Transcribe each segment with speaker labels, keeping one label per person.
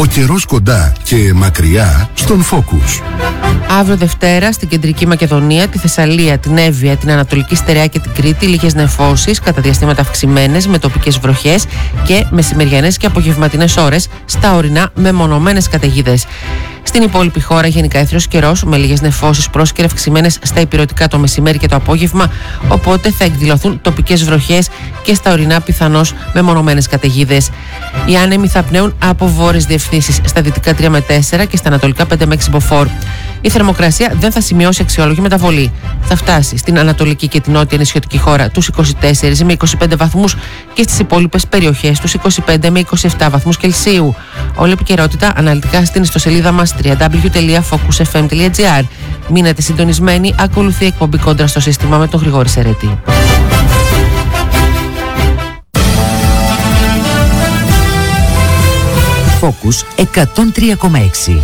Speaker 1: Ο καιρός κοντά και μακριά στον Focus.
Speaker 2: Αύριο Δευτέρα στην Κεντρική Μακεδονία, τη Θεσσαλία, την Εύβοια, την Ανατολική Στερεά και την Κρήτη, λίγες νεφώσεις, κατά διαστήματα αυξημένες με τοπικές βροχές και μεσημεριανές και απογευματινές ώρες στα ορεινά με μονομένες καταιγίδες. Στην υπόλοιπη χώρα γενικά έθριος καιρός με λίγες νεφώσεις πρόσκαιρα αυξημένες στα ηπειρωτικά το μεσημέρι και το απόγευμα, οπότε θα εκδηλωθούν τοπικές βροχές και στα ορεινά πιθανώς με μονομένες καταιγίδες. Οι άνεμοι θα πνέουν από βόρειες διευθύνσεις στα δυτικά 3 με 4 και στα ανατολικά 5 με 6 μποφόρ. Η θερμοκρασία δεν θα σημειώσει αξιόλογη μεταβολή. Θα φτάσει στην ανατολική και την νότια νησιωτική χώρα τους 24 με 25 βαθμούς και στις υπόλοιπες περιοχές τους 25 με 27 βαθμούς Κελσίου. Όλη επικαιρότητα αναλυτικά στην ιστοσελίδα μας www.focusfm.gr. Μείνετε συντονισμένοι, ακολουθεί εκπομπή Κόντρα στο σύστημα με τον Γρηγόρη Σερέτη.
Speaker 3: Focus 103,6.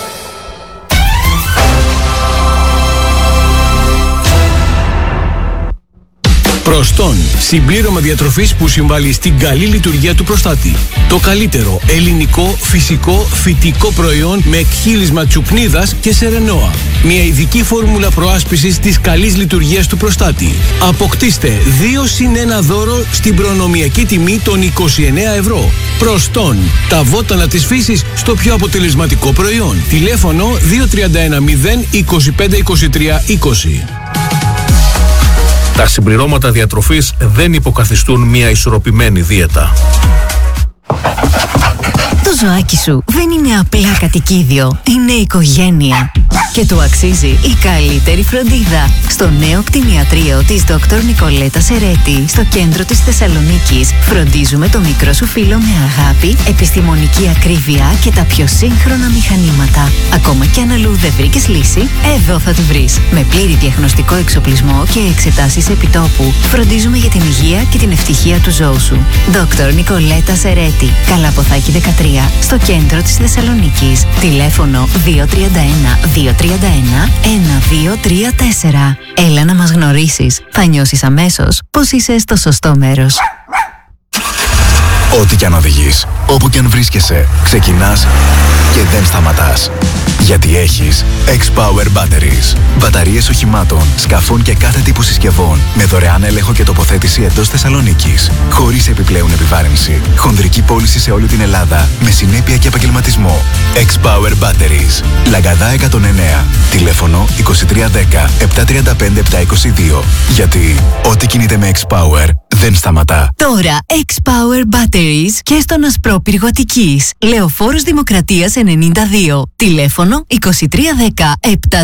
Speaker 4: Προστόν, συμπλήρωμα διατροφής που συμβάλλει στην καλή λειτουργία του προστάτη. Το καλύτερο ελληνικό, φυσικό, φυτικό προϊόν με εκχύλισμα τσουκνίδας και σερενόα. Μια ειδική φόρμουλα προάσπισης της καλής λειτουργίας του προστάτη. Αποκτήστε 2+1 δώρο στην προνομιακή τιμή των 29 ευρώ. Προστόν, τα βότανα της φύσης στο πιο αποτελεσματικό προϊόν. Τηλέφωνο 2310 25 23 20.
Speaker 5: Τα συμπληρώματα διατροφής δεν υποκαθιστούν μια ισορροπημένη δίαιτα.
Speaker 6: Το ζωάκι σου δεν είναι απλά κατοικίδιο, είναι οικογένεια. Και του αξίζει η καλύτερη φροντίδα. Στο νέο κτηνιατρίο της Dr. Νικολέτα Σερέτη, στο κέντρο της Θεσσαλονίκης, φροντίζουμε το μικρό σου φίλο με αγάπη, επιστημονική ακρίβεια και τα πιο σύγχρονα μηχανήματα. Ακόμα κι αν αλλού δεν βρήκες λύση, εδώ θα τη βρεις. Με πλήρη διαγνωστικό εξοπλισμό και εξετάσεις επιτόπου, φροντίζουμε για την υγεία και την ευτυχία του ζώου σου. Dr. Νικολέτα Σερέτη, Καλαποθάκη 13, στο κέντρο της Θεσσαλονίκης. Τηλέφωνο 231-231-1234. Έλα να μας γνωρίσεις. Θα νιώσεις αμέσως πως είσαι στο σωστό μέρος.
Speaker 7: Ό,τι κι αν οδηγείς, όπου κι αν βρίσκεσαι, ξεκινάς και δεν σταματάς. Γιατί έχεις X-Power Batteries. Μπαταρίες οχημάτων, σκαφών και κάθε τύπου συσκευών με δωρεάν έλεγχο και τοποθέτηση εντός Θεσσαλονίκης. Χωρίς επιπλέον επιβάρυνση. Χονδρική πώληση σε όλη την Ελλάδα με συνέπεια και επαγγελματισμό. X-Power Batteries. Λαγκαδά 109. Τηλέφωνο 2310 735 722. Γιατί ό,τι κινείται με X-Power δεν σταματά.
Speaker 6: Τώρα X-Power Batteries και στον Ασπρόπυργο Αττικής. Λεωφόρος Δημοκρατίας 92. Τηλέφωνο 2310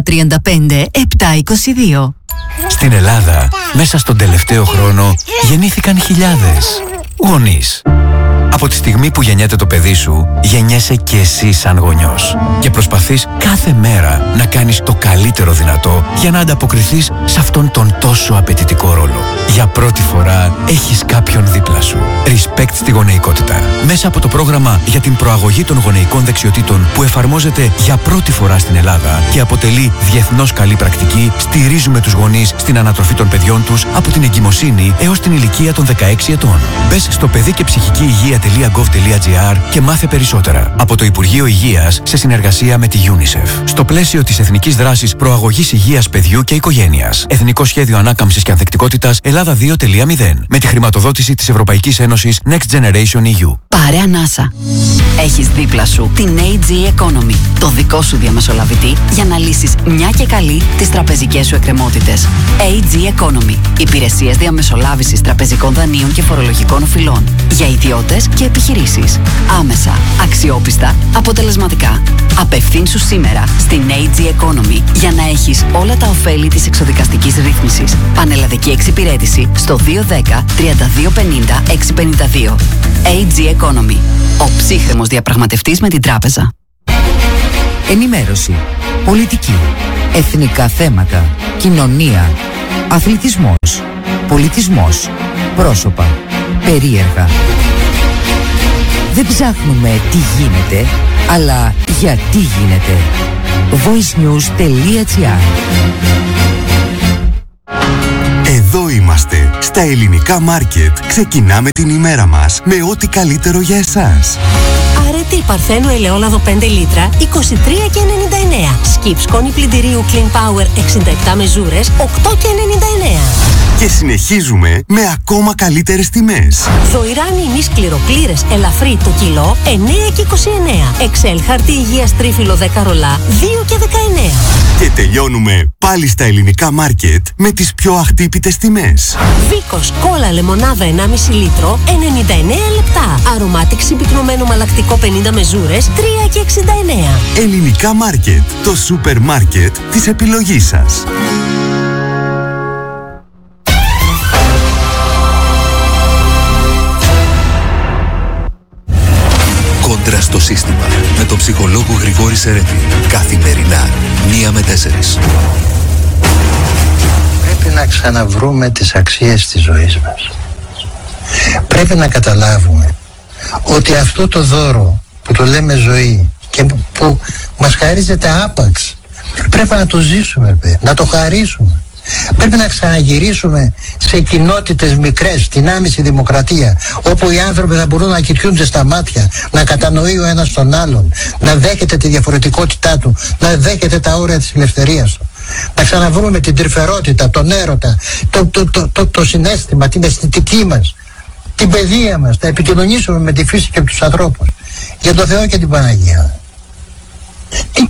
Speaker 6: 735 722.
Speaker 7: Στην Ελλάδα, μέσα στον τελευταίο χρόνο, γεννήθηκαν χιλιάδες γονείς. Από τη στιγμή που γεννιέται το παιδί σου, γεννιέσαι και εσύ σαν γονιός. Και προσπαθείς κάθε μέρα να κάνεις το καλύτερο δυνατό για να ανταποκριθείς σε αυτόν τον τόσο απαιτητικό ρόλο. Για πρώτη φορά έχεις κάποιον δίπλα σου. Respect στη γονεϊκότητα. Μέσα από το πρόγραμμα για την προαγωγή των γονεϊκών δεξιοτήτων που εφαρμόζεται για πρώτη φορά στην Ελλάδα και αποτελεί διεθνώς καλή πρακτική, στηρίζουμε τους γονείς στην ανατροφή των παιδιών τους από την εγκυμοσύνη έως την ηλικία των 16 ετών. Μπες στο παιδί και ψυχική υγεία.gov.gr και μάθε περισσότερα από το Υπουργείο Υγείας σε συνεργασία με τη UNICEF. Στο πλαίσιο της Εθνικής Δράσης Προαγωγής Υγείας Παιδιού και Οικογένειας. Εθνικό Σχέδιο Ανάκαμψης και Ανθεκτικότητας Ελλάδα 2.0. Με τη χρηματοδότηση της Ευρωπαϊκής Ένωσης Next Generation EU.
Speaker 6: Πάρε ανάσα. Έχεις δίπλα σου την AG Economy, το δικό σου διαμεσολαβητή για να λύσεις μια και καλή τις τραπεζικές σου εκκρεμότητες. AG Economy. Υπηρεσίες διαμεσολάβησης τραπεζικών δανείων και φορολογικών οφειλών. Για ιδιώτες και επιχειρήσεις. Άμεσα, αξιόπιστα, αποτελεσματικά. Απευθύνσου σήμερα στην AG Economy για να έχεις όλα τα ωφέλη της εξοδικαστικής ρύθμισης. Πανελλαδική εξυπηρέτηση στο 210 3250 652. AG Economy. Ο ψύχρεμος διαπραγματευτής με την τράπεζα.
Speaker 3: Ενημέρωση, πολιτική, εθνικά θέματα, κοινωνία, αθλητισμός, πολιτισμός, πρόσωπα, περίεργα. Δεν ψάχνουμε τι γίνεται, αλλά γιατί γίνεται. voicenews.gr.
Speaker 1: Εδώ είμαστε, στα ελληνικά μάρκετ. Ξεκινάμε την ημέρα μας με ό,τι καλύτερο για εσάς.
Speaker 6: Άρε
Speaker 8: Σερετή Παρθένου ελαιόλαδο 5 λίτρα 23,99. Σκιπ σκόνη πλυντηρίου Clean Power 67 μεζούρες 8,99.
Speaker 9: Και συνεχίζουμε με ακόμα καλύτερες τιμές.
Speaker 8: Δοϊράνι ημί σκληροπλήρες ελαφρύ το κιλό 9,29. Εξέλ χαρτί υγείας τρίφυλλο 10 ρολά 2,19.
Speaker 9: Και τελειώνουμε πάλι στα ελληνικά μάρκετ με τις πιο αχτύπητες τιμές.
Speaker 8: Βίκος κόλλα λεμονάδα 1,5 λίτρο 99 λεπτά. Αρωμάτικ συμπυκνωμένο μαλακτικό 50 μεζούρες 3,69.
Speaker 9: Ελληνικά μάρκετ, το σούπερ μάρκετ της επιλογής σας.
Speaker 10: Κόντρα στο σύστημα με τον ψυχολόγο Γρηγόρη Σερέτη. Καθημερινά 1 με 4.
Speaker 11: Πρέπει να ξαναβρούμε τις αξίες της ζωής μας. Πρέπει να καταλάβουμε ότι αυτό το δώρο που το λέμε ζωή και που μας χαρίζεται άπαξ, πρέπει να το ζήσουμε, να το χαρίσουμε. Πρέπει να ξαναγυρίσουμε σε κοινότητες μικρές, στην άμεση δημοκρατία, όπου οι άνθρωποι θα μπορούν να κοιτούνται στα μάτια, να κατανοεί ο ένας τον άλλον, να δέχεται τη διαφορετικότητά του, να δέχεται τα όρια της ελευθερίας του. Να ξαναβρούμε την τρυφερότητα, τον έρωτα, το συναίσθημα, την αισθητική μας, την παιδεία μας, να επικοινωνήσουμε με τη φύση και τους ανθρώπους. Για τον Θεό και την Παναγία. Τι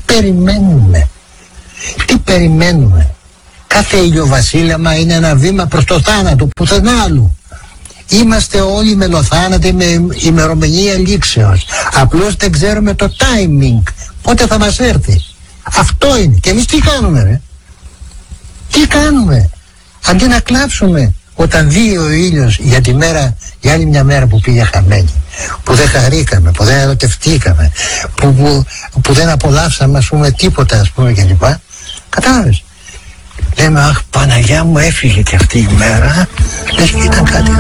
Speaker 11: περιμένουμε. Κάθε ηλιοβασίλεμα είναι ένα βήμα προς το θάνατο, πουθενά άλλου. Είμαστε όλοι μελοθάνατοι με ημερομηνία λήξεως. Απλώς δεν ξέρουμε το timing, πότε θα μας έρθει. Αυτό είναι. Και εμείς τι κάνουμε, ρε? Τι κάνουμε? Αντί να κλάψουμε όταν δει ο ήλιος για τη μέρα, για άλλη μια μέρα που πήγε χαμένη, που δεν χαρήκαμε, που δεν ερωτευτήκαμε, που δεν απολαύσαμε, ας πούμε, τίποτα, ας πούμε, κλπ. Κατάλαβες? Λέμε, αχ, Παναγιά μου, έφυγε και αυτή η μέρα, λες και ήταν κάτι.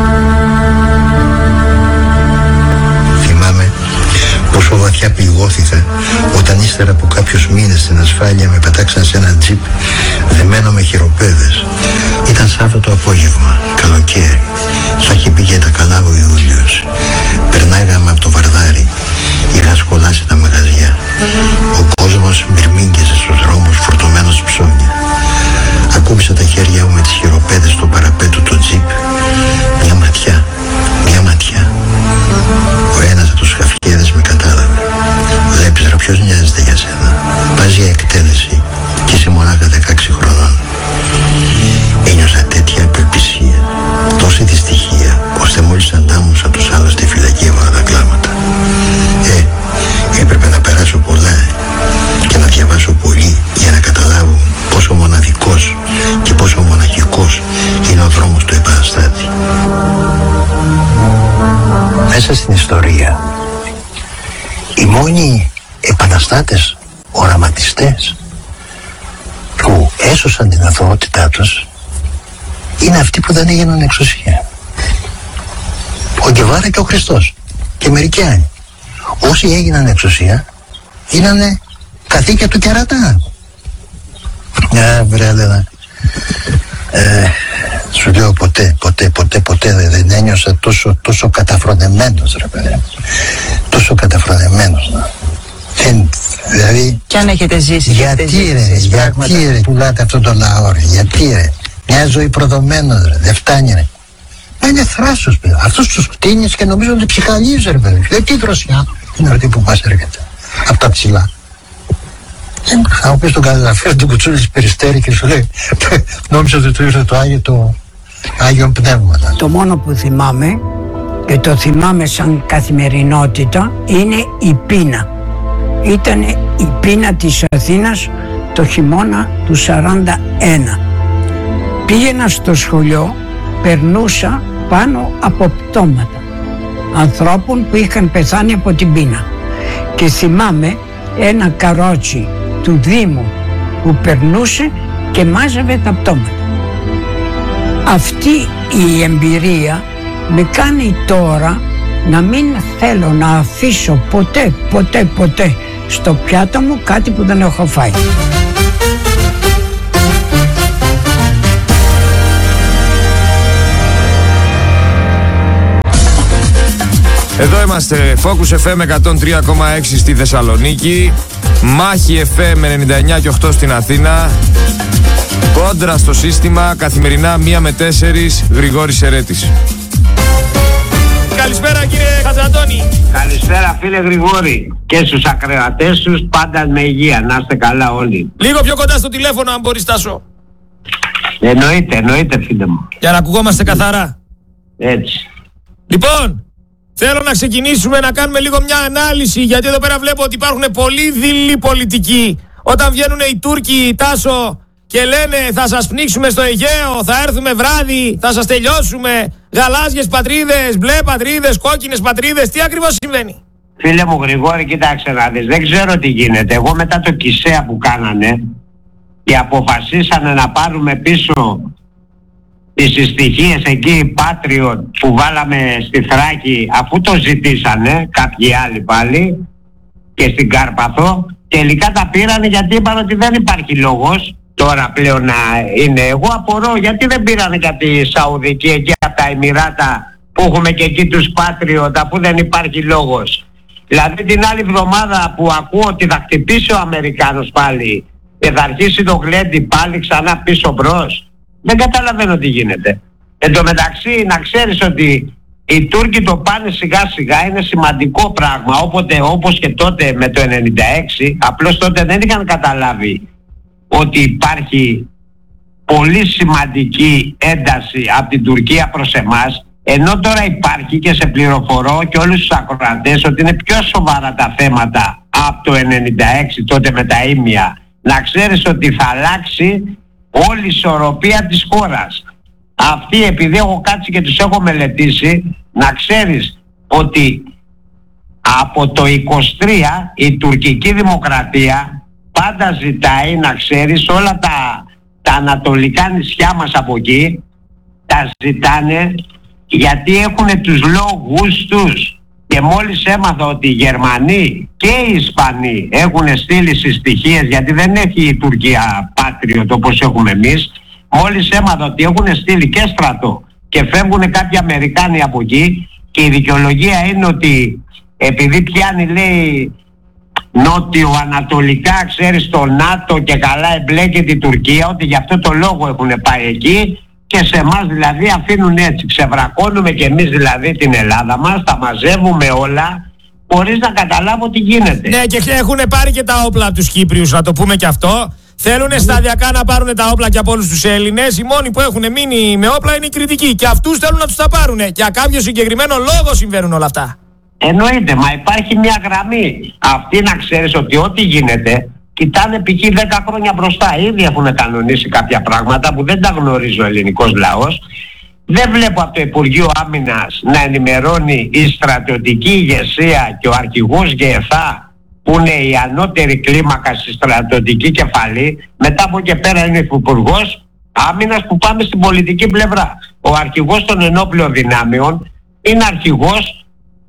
Speaker 11: Θυμάμαι πόσο βαθιά πληγώθηκα όταν ύστερα από κάποιους μήνες στην ασφάλεια με πετάξαν σε ένα τζιπ δεμένο με χειροπέδες. Ήταν Σάββατο απόγευμα, καλοκαίρι. Θα είχε μπει τα καλά ο Ιούλιος. Περνάγαμε από το Βαρδάρι. Είχαν σχολάσει τα μαγαζιά. Ο κόσμος μυρμήγκεζε στους δρόμους φορτωμένος ψώνια. Ακούμπησα τα χέρια μου με τις χειροπέδες στο παραπέτου του τζιπ. Μια ματιά. Ο ένας από τους χαφιέδες με κατάλαβε. Βλέπεις, ρε, ποιος νοιάζεται για σένα? Πας για εκτέλεση και είσαι μονάχα 16 χρονών. Ένιωσα τέτοια απελπισία, τόση δυστυχία, ώστε μόλις αντάμωσα τους άλλους στη φυλακή έβαλα τα κλάματα. Έπρεπε να περάσω πολλά και να διαβάσω πολύ για να καταλάβω πόσο μοναδικός και πόσο μοναχικός είναι ο δρόμος του επαναστάτη. Μέσα στην ιστορία, οι μόνοι επαναστάτες, οραματιστές που έσωσαν την αθωότητά τους είναι αυτοί που δεν έγιναν εξουσία. Ο Γκεβάρα και ο Χριστός και μερικοί άλλοι. Όσοι έγιναν εξουσία γίνανε καθήκια του κερατά. Βρε, Έλενα, σου λέω ποτέ δεν ένιωσα τόσο καταφρονεμένος, ρε παιδί. Τόσο καταφρονεμένος. Δηλαδή,
Speaker 12: κι αν έχετε ζήσει,
Speaker 11: γιατί ρε πουλάτε αυτόν τον λαό, ρε? Γιατί, ρε? Μια ζωή προδομένος, ρε, δεν φτάνει, ρε. Μα είναι θράσος, παιδί. Αυτούς τους κτίνεις και νομίζω ότι ψυχαλίζει, ρε παιδί. Τι δροσιά είναι αυτή που μας έρχεται από τα ψηλά. Θα μου πεις τον καταγραφέα του Κουτσούλης Περιστέρη και σου λέει, νόμιζα ότι του ήρθε το Άγιο Πνεύμα.
Speaker 13: Το μόνο που θυμάμαι, και το θυμάμαι σαν καθημερινότητα, είναι η πείνα. Ήταν η πείνα της Αθήνας το χειμώνα του 41. Πήγαινα στο σχολείο, περνούσα πάνω από πτώματα ανθρώπων που είχαν πεθάνει από την πείνα. Και θυμάμαι ένα καρότσι του Δήμου που περνούσε και μάζευε τα πτώματα. Αυτή η εμπειρία με κάνει τώρα να μην θέλω να αφήσω ποτέ στο πιάτο μου κάτι που δεν έχω φάει.
Speaker 12: Εδώ είμαστε, Focus FM 103,6 στη Θεσσαλονίκη, Μάχη FM 99 και 8 στην Αθήνα, Κόντρα στο σύστημα, καθημερινά 1 με 4, Γρηγόρης Σερέτης.
Speaker 14: Καλησπέρα κύριε Χατζαντώνη.
Speaker 15: Καλησπέρα φίλε Γρηγόρη και στους ακροατές τους, πάντα με υγεία, να είστε καλά όλοι.
Speaker 14: Λίγο πιο κοντά στο τηλέφωνο αν μπορείς, Τάσο.
Speaker 15: Εννοείται φίλε μου.
Speaker 14: Για να ακουγόμαστε καθαρά.
Speaker 15: Έτσι.
Speaker 14: Λοιπόν, θέλω να ξεκινήσουμε να κάνουμε λίγο μια ανάλυση, γιατί εδώ πέρα βλέπω ότι υπάρχουν πολύ δειλοί πολιτικοί. Όταν βγαίνουν οι Τούρκοι, Τάσο, και λένε θα σας πνίξουμε στο Αιγαίο, θα έρθουμε βράδυ, θα σας τελειώσουμε, γαλάζιες πατρίδες, μπλε πατρίδες, κόκκινες πατρίδες, τι ακριβώς συμβαίνει?
Speaker 15: Φίλε μου Γρηγόρη, κοίταξε να δεις, δεν ξέρω τι γίνεται. Εγώ μετά το Κισέα που κάνανε και αποφασίσανε να πάρουμε πίσω τις συστοιχίες εκεί Patriot που βάλαμε στη Θράκη, αφού το ζητήσανε κάποιοι άλλοι πάλι και στην Κάρπαθο, τελικά τα πήρανε γιατί είπαν ότι δεν υπάρχει λόγος τώρα πλέον να είναι. Εγώ απορώ γιατί δεν πήρανε για τη Σαουδική εκεί από τα Εμιράτα που έχουμε και εκεί τους Patriot, αφού δεν υπάρχει λόγος. Δηλαδή την άλλη εβδομάδα που ακούω ότι θα χτυπήσει ο Αμερικάνος πάλι και θα αρχίσει το γλέντι πάλι ξανά πίσω μπρος, δεν καταλαβαίνω τι γίνεται. Εν τω μεταξύ να ξέρεις ότι οι Τούρκοι το πάνε σιγά σιγά, είναι σημαντικό πράγμα, όποτε, όπως και τότε με το 96, απλώς τότε δεν είχαν καταλάβει ότι υπάρχει πολύ σημαντική ένταση από την Τουρκία προς εμάς, ενώ τώρα υπάρχει και σε πληροφορώ και όλους τους ακροατές ότι είναι πιο σοβαρά τα θέματα από το 96 τότε με τα ήμια. Να ξέρεις ότι θα αλλάξει όλη η ισορροπία της χώρας. Αυτοί, επειδή έχω κάτσει και τους έχω μελετήσει, να ξέρεις ότι από το 23 η τουρκική δημοκρατία πάντα ζητάει, να ξέρεις, όλα τα ανατολικά νησιά μας από εκεί τα ζητάνε γιατί έχουν τους λόγους τους. Και μόλις έμαθα ότι οι Γερμανοί και οι Ισπανοί έχουν στείλει συστοιχίες, γιατί δεν έχει η Τουρκία Patriot όπως έχουμε εμείς, μόλις έμαθα ότι έχουν στείλει και στρατό και φεύγουν κάποιοι Αμερικάνοι από εκεί, και η δικαιολογία είναι ότι επειδή πιάνει, λέει, νότιο-ανατολικά, ξέρεις, το ΝΑΤΟ και καλά εμπλέκεται η Τουρκία, ότι γι' αυτό το λόγο έχουν πάει εκεί. Και σε εμάς δηλαδή αφήνουν έτσι, ξεβρακώνουμε και εμείς δηλαδή την Ελλάδα μας, τα μαζεύουμε όλα χωρίς να καταλάβω τι γίνεται.
Speaker 14: Ναι, και έχουν πάρει και τα όπλα από τους Κύπριους, να το πούμε και αυτό. Θέλουν σταδιακά να πάρουν τα όπλα και από όλους τους Έλληνες. Οι μόνοι που έχουν μείνει με όπλα είναι οι Κρητικοί και αυτούς θέλουν να τους τα πάρουν. Και για κάποιο συγκεκριμένο λόγο συμβαίνουν όλα αυτά.
Speaker 15: Εννοείται, μα υπάρχει μια γραμμή. Αυτή να ξέρεις ότι ό,τι γίνεται κοιτάνε π.χ. 10 χρόνια μπροστά. Ήδη έχουν κανονίσει κάποια πράγματα που δεν τα γνωρίζει ο ελληνικός λαός. Δεν βλέπω από το Υπουργείο Άμυνας να ενημερώνει η στρατιωτική ηγεσία και ο αρχηγός ΓΕΘΑ, που είναι η ανώτερη κλίμακα στη στρατιωτική κεφαλή. Μετά από εκεί πέρα είναι ο Υπουργός Άμυνας, που πάμε στην πολιτική πλευρά. Ο αρχηγός των ενόπλων δυνάμεων είναι αρχηγός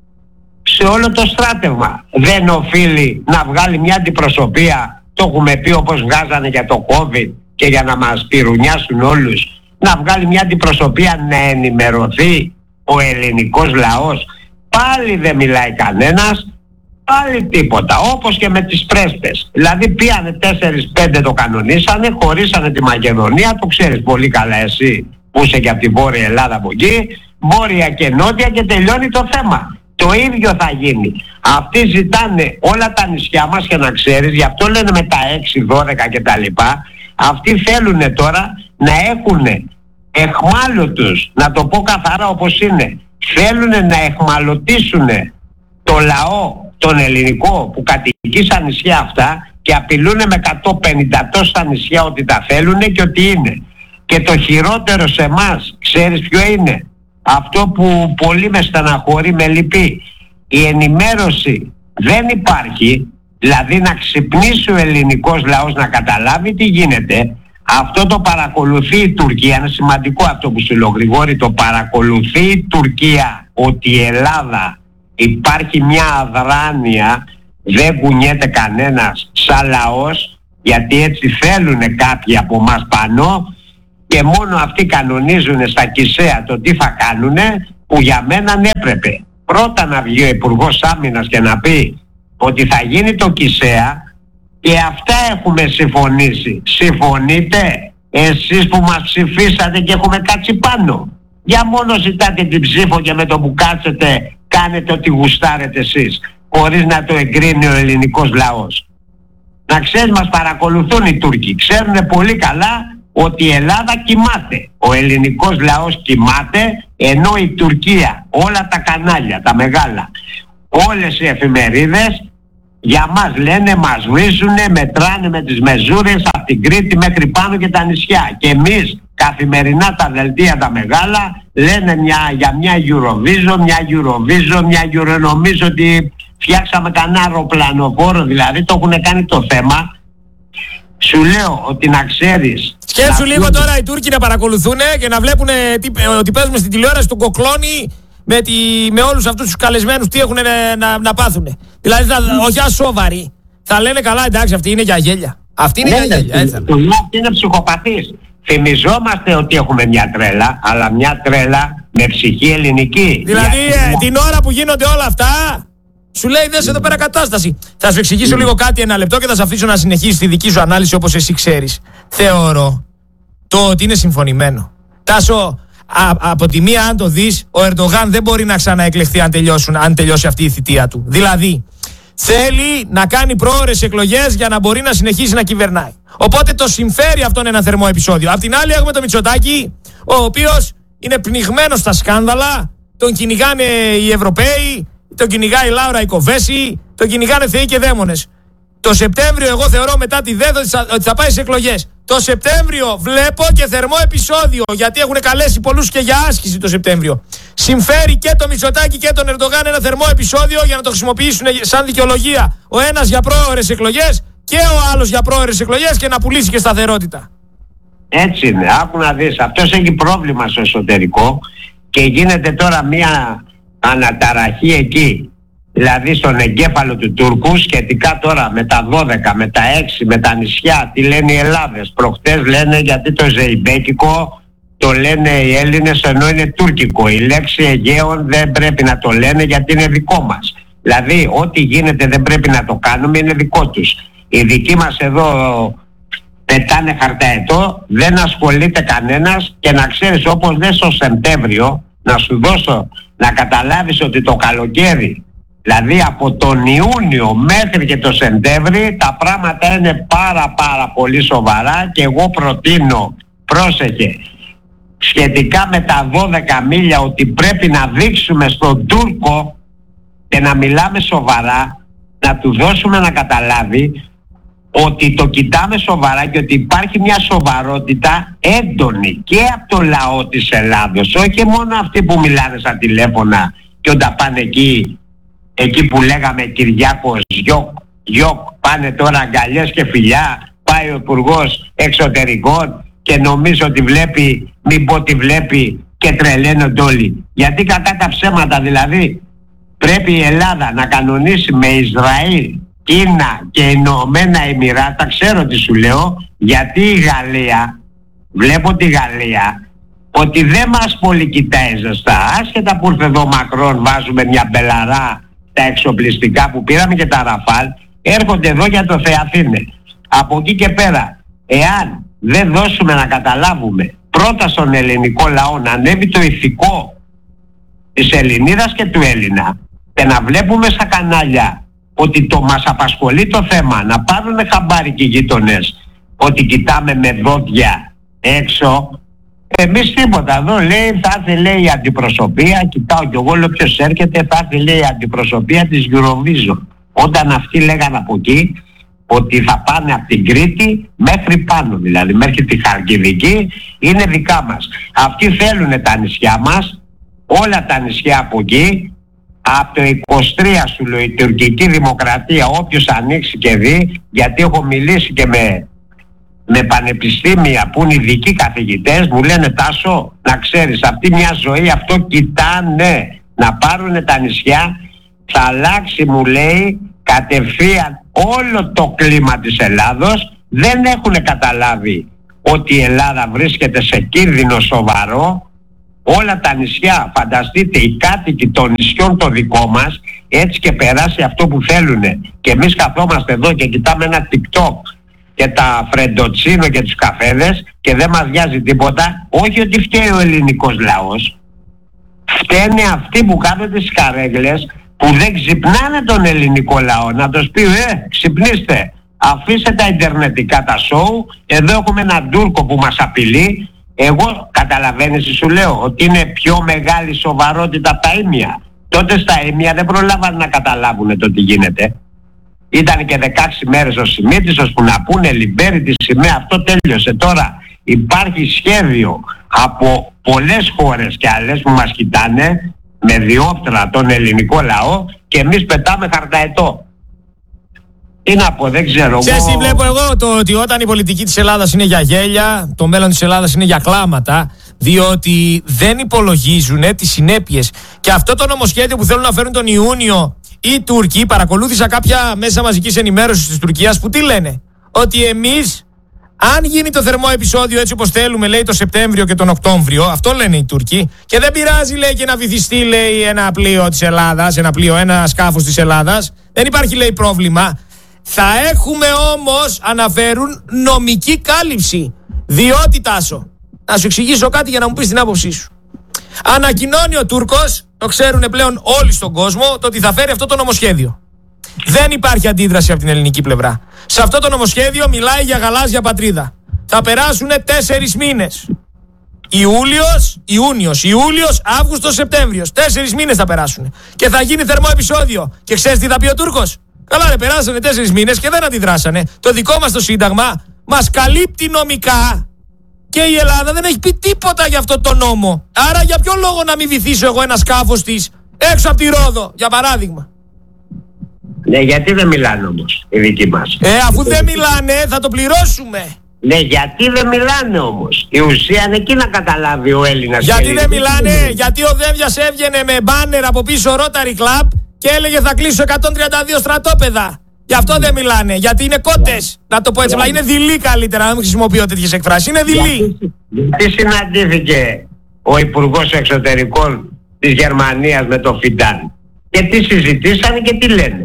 Speaker 15: σε όλο το στράτευμα. Δεν οφείλει να βγάλει μια αντιπροσωπεία, το έχουμε πει όπως βγάζανε για το COVID και για να μας πυρουνιάσουν όλους, να βγάλει μια αντιπροσωπεία να ενημερωθεί ο ελληνικός λαός? Πάλι δεν μιλάει κανένας, πάλι τίποτα, όπως και με τις πρέσπες. Δηλαδή πήγανε 4-5, το κανονίσανε, χωρίσανε τη Μακεδονία, το ξέρεις πολύ καλά εσύ που είσαι και από τη Βόρεια Ελλάδα από εκεί, Βόρεια και Νότια, και τελειώνει το θέμα. Το ίδιο θα γίνει. Αυτοί ζητάνε όλα τα νησιά μας, και να ξέρεις, γι' αυτό λένε με τα 6, 12 και τα λοιπά. Αυτοί θέλουν τώρα να έχουν εχμάλωτους, να το πω καθαρά όπως είναι. Θέλουν να εχμαλωτήσουν το λαό, τον ελληνικό που κατοικεί στα νησιά αυτά, και απειλούν με 150 τόσα νησιά ότι τα θέλουν και ότι είναι. Και το χειρότερο σε εμάς, ξέρεις ποιο είναι? Αυτό που πολύ με στεναχωρεί, με λυπεί. Η ενημέρωση δεν υπάρχει, δηλαδή να ξυπνήσει ο ελληνικός λαός να καταλάβει τι γίνεται. Αυτό το παρακολουθεί η Τουρκία, είναι σημαντικό αυτό που σου λέω Γρηγόρη, το παρακολουθεί η Τουρκία, ότι η Ελλάδα υπάρχει μια αδράνεια, δεν κουνιέται κανένας σαν λαός, γιατί έτσι θέλουν κάποιοι από μας πάνω, και μόνο αυτοί κανονίζουν στα Κισέα το τι θα κάνουνε, που για μένα έπρεπε πρώτα να βγει ο Υπουργός Άμυνας και να πει ότι θα γίνει το ΚΙΣΕΑ και αυτά έχουμε συμφωνήσει. Συμφωνείτε εσείς που μας ψηφίσατε και έχουμε κάτσει πάνω? Για μόνο ζητάτε την ψήφο και με το που κάτσετε κάνετε ό,τι γουστάρετε εσείς, χωρίς να το εγκρίνει ο ελληνικός λαός. Να ξέρεις, μας παρακολουθούν οι Τούρκοι. Ξέρουν πολύ καλά ότι η Ελλάδα κοιμάται. Ο ελληνικός λαός κοιμάται, ενώ η Τουρκία, όλα τα κανάλια, τα μεγάλα, όλες οι εφημερίδες για μας λένε, μας βρίζουνε, μετράνε με τις μεζούρες από την Κρήτη μέχρι πάνω και τα νησιά. Και εμείς καθημερινά τα δελτία τα μεγάλα λένε για μια Eurovision, νομίζω ότι φτιάξαμε κανένα αεροπλανοφόρο, δηλαδή το έχουν κάνει το θέμα. Σου λέω ότι να ξέρεις.
Speaker 14: Σκέψου λίγο τώρα οι Τούρκοι να παρακολουθούν και να βλέπουν ότι παίζουμε στην τηλεόραση του Κοκλώνη με όλους αυτούς τους καλεσμένους τι έχουν να πάθουν. Δηλαδή όχι ασόβαροι. Θα λένε καλά, εντάξει, αυτή είναι για γέλια. Αυτή είναι για γέλια.
Speaker 15: Αυτή είναι ψυχοπαθής. Θυμιζόμαστε ότι έχουμε μια τρέλα, αλλά μια τρέλα με ψυχή ελληνική.
Speaker 14: Δηλαδή την ώρα που γίνονται όλα αυτά, σου λέει δες εδώ πέρα κατάσταση. Θα σου εξηγήσω λίγο κάτι ένα λεπτό και θα σε αφήσω να συνεχίσεις τη δική σου ανάλυση όπως εσύ ξέρεις. Θεωρώ το ότι είναι συμφωνημένο. Τάσο, από τη μία αν το δεις, ο Ερντογάν δεν μπορεί να ξαναεκλεχθεί αν τελειώσει αυτή η θητεία του. Δηλαδή, θέλει να κάνει πρόωρες εκλογές για να μπορεί να συνεχίσει να κυβερνάει. Οπότε το συμφέρει αυτόν ένα θερμό επεισόδιο. Απ' την άλλη έχουμε τον Μητσοτάκη, ο οποίος είναι πνιγμένος στα σκάνδαλα, τον κυνηγάνε οι Ευρωπαίοι, τον κυνηγάει η Λάουρα η Κοβέση, τον κυνηγάνε θεοί και δαίμονες. Το Σεπτέμβριο εγώ θεωρώ μετά τη ΔΕΔ ότι θα πάει σε εκλογές. Το Σεπτέμβριο βλέπω και θερμό επεισόδιο, γιατί έχουν καλέσει πολλούς και για άσκηση το Σεπτέμβριο. Συμφέρει και το Μητσοτάκη και τον Ερντογάν ένα θερμό επεισόδιο για να το χρησιμοποιήσουν σαν δικαιολογία. Ο ένας για πρόωρες εκλογές και ο άλλος για πρόωρες εκλογές και να πουλήσει και σταθερότητα.
Speaker 15: Έτσι είναι, άκου να δεις. Αυτός έχει πρόβλημα στο εσωτερικό και γίνεται τώρα μια αναταραχή εκεί. Δηλαδή στον εγκέφαλο του Τούρκου, σχετικά τώρα με τα 12, με τα 6, με τα νησιά, τι λένε οι Ελλάδες. Προχτές λένε γιατί το ζεϊμπέκικο το λένε οι Έλληνες ενώ είναι τουρκικό. Η λέξη Αιγαίων δεν πρέπει να το λένε γιατί είναι δικό μας. Δηλαδή ό,τι γίνεται δεν πρέπει να το κάνουμε, είναι δικό τους. Οι δικοί μας εδώ πετάνε χαρταετό, δεν ασχολείται κανένας και να ξέρεις όπως λες στο Σεπτέμβριο, να σου δώσω να καταλάβεις ότι το καλοκαίρι, δηλαδή από τον Ιούνιο μέχρι και το Σεπτέμβρη τα πράγματα είναι πάρα πολύ σοβαρά και εγώ προτείνω, πρόσεχε, σχετικά με τα 12 μίλια ότι πρέπει να δείξουμε στον Τούρκο και να μιλάμε σοβαρά, να του δώσουμε να καταλάβει ότι το κοιτάμε σοβαρά και ότι υπάρχει μια σοβαρότητα έντονη και από το λαό της Ελλάδος, όχι μόνο αυτοί που μιλάνε στα τηλέφωνα και όταν πάνε εκεί που λέγαμε Κυριάκος γιοκ, πάνε τώρα αγκαλιές και φιλιά, πάει ο Υπουργός Εξωτερικών και νομίζω ότι βλέπει, μην πω ότι βλέπει και τρελαίνονται όλοι. Γιατί κακά τα ψέματα, δηλαδή πρέπει η Ελλάδα να κανονίσει με Ισραήλ, Κίνα και Ηνωμένα Εμιράτα, ξέρω τι σου λέω, γιατί η Γαλλία, βλέπω τη Γαλλία ότι δεν μας πολύ κοιτάει ζεστά, άσχετα που ήρθε εδώ Μακρόν, βάζουμε μια μπελαρά τα εξοπλιστικά που πήραμε και τα Ραφάλ, έρχονται εδώ για το Θεαθήνε. Από εκεί και πέρα, εάν δεν δώσουμε να καταλάβουμε πρώτα στον ελληνικό λαό να ανέβει το ηθικό της Ελληνίδας και του Έλληνα και να βλέπουμε στα κανάλια ότι το μας απασχολεί το θέμα, να πάρουν χαμπάρι και οι γείτονες ότι κοιτάμε με δόντια έξω, εμείς τίποτα. Εδώ λέει θα έρθει, λέει, η αντιπροσωπεία, κοιτάω κι εγώ, λέω ποιος έρχεται, θα έρθει, λέει, η αντιπροσωπεία της Eurovision. Όταν αυτοί λέγανε από εκεί ότι θα πάνε από την Κρήτη μέχρι πάνω, δηλαδή μέχρι τη Χαλκιδική, είναι δικά μας. Αυτοί θέλουν τα νησιά μας, όλα τα νησιά από εκεί. Από το 23 σου λέω η τουρκική δημοκρατία, όποιος ανοίξει και δει, γιατί έχω μιλήσει και με πανεπιστήμια που είναι ειδικοί καθηγητές, μου λένε Τάσο, να ξέρεις, αυτή μια ζωή αυτό κοιτάνε να πάρουν τα νησιά, θα αλλάξει, μου λέει, κατευθείαν όλο το κλίμα της Ελλάδος. Δεν έχουν καταλάβει ότι η Ελλάδα βρίσκεται σε κίνδυνο σοβαρό όλα τα νησιά, φανταστείτε, οι κάτοικοι των νησιών των δικών μας, έτσι και περάσει αυτό που θέλουν. Και εμείς καθόμαστε εδώ και κοιτάμε ένα TikTok και τα φρεντοτσίνο και τους καφέδες και δεν μας βιάζει τίποτα. Όχι ότι φταίει ο ελληνικός λαός, φταίνε αυτοί που κάθονται στις καρέγλες, που δεν ξυπνάνε τον ελληνικό λαό. Να τους πει, ξυπνήστε, αφήστε τα ιντερνετικά τα σοου, εδώ έχουμε έναν Τούρκο που μας απειλεί. Εγώ, καταλαβαίνεις, σου λέω ότι είναι πιο μεγάλη σοβαρότητα από τα ήμια. Τότε στα ήμια δεν προλάβανε να καταλάβουν το τι γίνεται. Ήταν και 16 μέρες ο Σιμίτης ώστε να πούνε λιμπέρι τη σημαία. Αυτό τέλειωσε. Τώρα υπάρχει σχέδιο από πολλές χώρες και άλλες που μας κοιτάνε με διόπτρα τον ελληνικό λαό και εμείς πετάμε χαρταετό. Τι να πω, δεν ξέρω.
Speaker 14: Ξέρεις, βλέπω εγώ το ότι όταν η πολιτική της Ελλάδας είναι για γέλια, το μέλλον της Ελλάδας είναι για κλάματα, διότι δεν υπολογίζουν τις συνέπειες. Και αυτό το νομοσχέδιο που θέλουν να φέρουν τον Ιούνιο οι Τούρκοι, παρακολούθησα κάποια μέσα μαζικής ενημέρωσης της Τουρκίας που τι λένε, ότι εμείς, αν γίνει το θερμό επεισόδιο έτσι όπως θέλουμε, λέει, το Σεπτέμβριο και τον Οκτώβριο, αυτό λένε οι Τούρκοι, και δεν πειράζει, λέει, και να βυθιστεί, λέει, ένα πλοίο της Ελλάδας, ένα σκάφος της Ελλάδας, δεν υπάρχει, λέει, πρόβλημα. Θα έχουμε όμως, αναφέρουν, νομική κάλυψη. Διότι, Τάσο, να σου εξηγήσω κάτι για να μου πεις την άποψή σου. Ανακοινώνει ο Τούρκος, το ξέρουν πλέον όλοι στον κόσμο, το ότι θα φέρει αυτό το νομοσχέδιο. Δεν υπάρχει αντίδραση από την ελληνική πλευρά. Σε αυτό το νομοσχέδιο μιλάει για γαλάζια πατρίδα. Θα περάσουν 4 μήνες. Ιούλιος, Αύγουστος, Σεπτέμβριος. 4 μήνες θα περάσουν. Και θα γίνει θερμό επεισόδιο. Και ξέρεις τι θα πει ο Τούρκος? Καλά, ρε, περάσανε 4 μήνες και δεν αντιδράσανε. Το δικό μας το Σύνταγμα μας καλύπτει νομικά και η Ελλάδα δεν έχει πει τίποτα για αυτό το νόμο. Άρα για ποιο λόγο να μην βυθίσω εγώ ένα σκάφος της έξω από τη Ρόδο, για παράδειγμα?
Speaker 15: Ναι, γιατί δεν μιλάνε όμως οι δικοί μας?
Speaker 14: Αφού δεν μιλάνε, θα το πληρώσουμε.
Speaker 15: Ναι, γιατί δεν μιλάνε όμως? Η ουσία είναι εκεί να καταλάβει ο Έλληνας.
Speaker 14: Γιατί δεν μιλάνε? Γιατί ο Δένδιας έβγαινε με μπάνερ από πίσω Rotary Club και έλεγε θα κλείσω 132 στρατόπεδα. Γι' αυτό δεν μιλάνε. Γιατί είναι κότες. Να το πω έτσι. Είναι δειλοί, καλύτερα. Να μην χρησιμοποιώ τέτοιες εκφράσεις. Είναι δειλοί.
Speaker 15: Γιατί συναντήθηκε ο Υπουργός Εξωτερικών της Γερμανίας με το Φιντάν? Και τι συζητήσανε και τι λένε?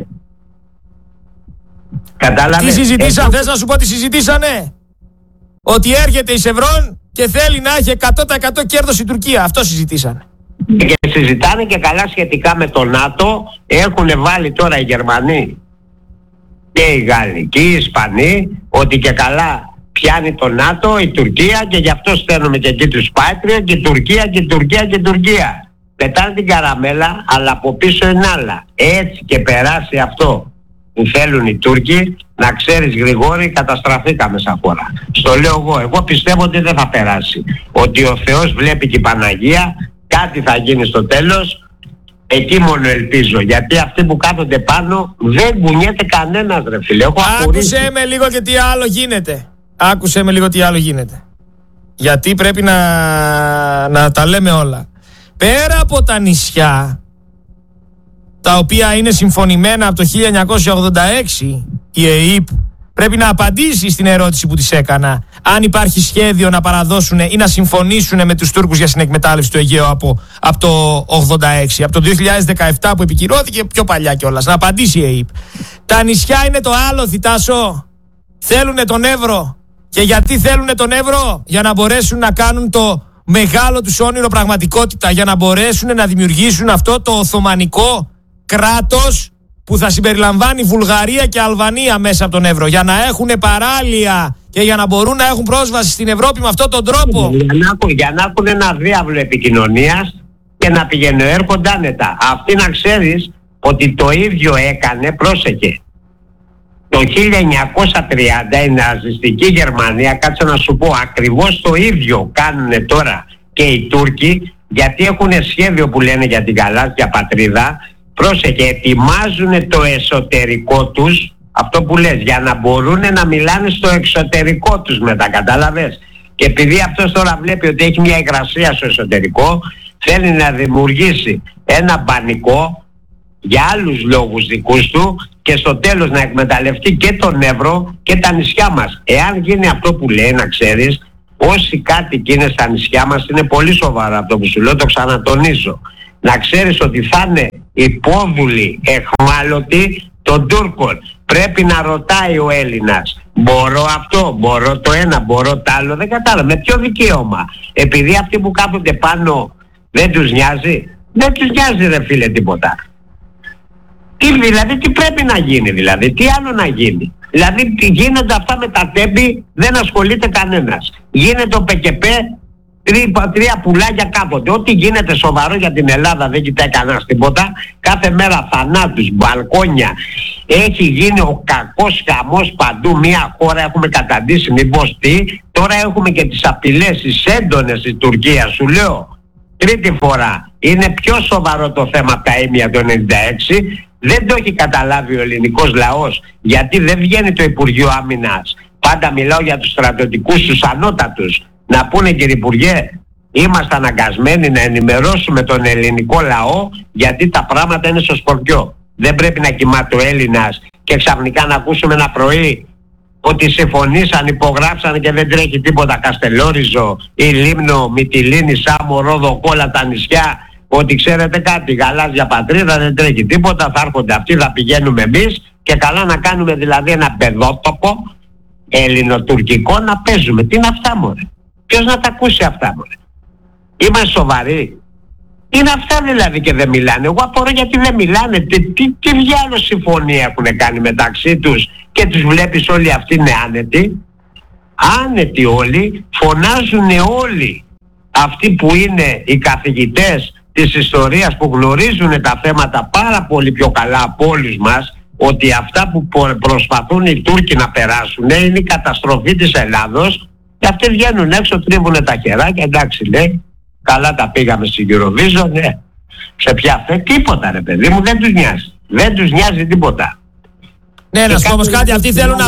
Speaker 15: Κατάλαβε?
Speaker 14: Τι συζητήσανε? Θες να σου πω τι συζητήσανε? Ότι έρχεται η Σευρών και θέλει να έχει 100% κέρδος η Τουρκία. Αυτό συζητήσανε.
Speaker 15: Και συζητάνε και καλά σχετικά με το ΝΑΤΟ. Έχουν βάλει τώρα οι Γερμανοί και οι Γάλλοι και οι Ισπανοί ότι και καλά πιάνει το ΝΑΤΟ η Τουρκία και γι' αυτό στέλνουμε και εκεί τους Πάτριο και η Τουρκία και η Τουρκία και η Τουρκία. Πετάνε την καραμέλα, αλλά από πίσω είναι άλλα. Έτσι και περάσει αυτό που θέλουν οι Τούρκοι, να ξέρεις, Γρηγόρη, καταστραφήκαμε σαν χώρα. Στο λέω εγώ πιστεύω ότι δεν θα περάσει. Ότι ο Θεός βλέπει και η Παναγία, κάτι θα γίνει στο τέλος. Εκεί μόνο ελπίζω, γιατί αυτοί που κάθονται πάνω δεν κουνιέται κανένας, ρε φίλε.
Speaker 14: Άκουσε με λίγο και τι άλλο γίνεται. Γιατί πρέπει να τα λέμε όλα. Πέρα από τα νησιά, τα οποία είναι συμφωνημένα από το 1986, η ΕΕΠ πρέπει να απαντήσει στην ερώτηση που της έκανα, αν υπάρχει σχέδιο να παραδώσουν ή να συμφωνήσουν με τους Τούρκους για συνεκμετάλλευση του Αιγαίου από το 86, από το 2017 που επικυρώθηκε, πιο παλιά κιόλας. Να απαντήσει η ΕΕΠ. Τα νησιά είναι το άλλο, Θητάσο. Θέλουνε τον Εύρο. Και γιατί θέλουνε τον Εύρο? Για να μπορέσουν να κάνουν το μεγάλο τους όνειρο πραγματικότητα, για να μπορέσουν να δημιουργήσουν αυτό το Οθωμανικό κράτος που θα συμπεριλαμβάνει Βουλγαρία και Αλβανία μέσα από τον Εύρο, για να έχουν παράλια και για να μπορούν να έχουν πρόσβαση στην Ευρώπη με αυτόν τον τρόπο.
Speaker 15: Για να έχουν ένα διάβλο επικοινωνίας και να πηγαίνουν έρχονται άνετα. Αυτή να ξέρεις ότι το ίδιο έκανε, πρόσεχε, το 1930 η ναζιστική Γερμανία, κάτσε να σου πω, ακριβώς το ίδιο κάνουν τώρα και οι Τούρκοι, γιατί έχουν σχέδιο που λένε για την γαλάζια πατρίδα. Πρόσεχε, ετοιμάζουν το εσωτερικό τους, αυτό που λες, για να μπορούν να μιλάνε στο εξωτερικό τους μετά, κατάλαβες? Και επειδή αυτός τώρα βλέπει ότι έχει μια υγρασία στο εσωτερικό, θέλει να δημιουργήσει ένα πανικό για άλλους λόγους δικούς του και στο τέλος να εκμεταλλευτεί και τον Εύρο και τα νησιά μας. Εάν γίνει αυτό που λέει, να ξέρεις, όσοι κάτοικοι είναι στα νησιά μας, είναι πολύ σοβαρό αυτό που σου λέω, το ξανατονίζω. Να ξέρεις ότι θα είναι υπόδουλοι, εχμάλωτοι των Τούρκων. Πρέπει να ρωτάει ο Έλληνας, μπορώ αυτό, μπορώ το ένα, μπορώ το άλλο, δεν κατάλαβα. Με ποιο δικαίωμα? Επειδή αυτοί που κάθονται πάνω δεν τους νοιάζει? Δεν τους νοιάζει ρε φίλε τίποτα. Τι πρέπει να γίνει δηλαδή, τι άλλο να γίνει? Δηλαδή γίνονται αυτά με τα τέμπη, δεν ασχολείται κανένας. Γίνεται ο ΠΚΠ, τρία πουλάκια κάποτε. Ό,τι γίνεται σοβαρό για την Ελλάδα δεν κοιτάει κανένας τίποτα. Κάθε μέρα θανάτους, μπαλκόνια. Έχει γίνει ο κακός χαμός παντού. Μια χώρα έχουμε καταντήσει μήπως τι. Τώρα έχουμε και τις απειλές, τις έντονες της Τουρκίας. Σου λέω τρίτη φορά. Είναι πιο σοβαρό το θέμα από τα ήμια του 96. Δεν το έχει καταλάβει ο ελληνικός λαός. Γιατί δεν βγαίνει το Υπουργείο Άμυνας. Πάντα μιλάω για τους στρατιωτικούς, τους ανώτατους. Να πούνε κύριε Υπουργέ, είμαστε αναγκασμένοι να ενημερώσουμε τον ελληνικό λαό γιατί τα πράγματα είναι στο σκορπιό. Δεν πρέπει να κοιμάται ο Έλληνας και ξαφνικά να ακούσουμε ένα πρωί ότι συμφωνήσαν, υπογράψαν και δεν τρέχει τίποτα. Καστελόριζο ή Λίμνο, Μυτιλήνη, Σάμο, Ρόδο, όλα τα νησιά. Ότι ξέρετε κάτι, γαλάζια πατρίδα, δεν τρέχει τίποτα, θα έρχονται αυτοί, θα πηγαίνουμε εμείς και καλά να κάνουμε δηλαδή ένα παιδότοπο ελληνοτουρκικό να παίζουμε. Τι είναι αυτά μωρέ? Ποιος να τα ακούσει αυτά μωρέ? Είμαστε σοβαροί? Είναι αυτά δηλαδή και δεν μιλάνε? Εγώ απορώ γιατί δεν μιλάνε. Τι διάλογο συμφωνία έχουν κάνει μεταξύ τους και τους βλέπεις όλοι αυτοί είναι άνετοι? Άνετοι όλοι, φωνάζουν όλοι αυτοί που είναι οι καθηγητές της ιστορίας που γνωρίζουν τα θέματα πάρα πολύ πιο καλά από όλους μας, ότι αυτά που προσπαθούν οι Τούρκοι να περάσουν είναι η καταστροφή της Ελλάδος και αυτοί βγαίνουν έξω, τρίβουν τα χεράκια, εντάξει λέει, καλά τα πήγαμε στην Eurovision, ναι. Σε ποια τίποτα ρε παιδί μου, δεν τους νοιάζει. Δεν τους νοιάζει τίποτα.
Speaker 14: Ναι, να σου πω όμως κάτι, αυτοί θέλουν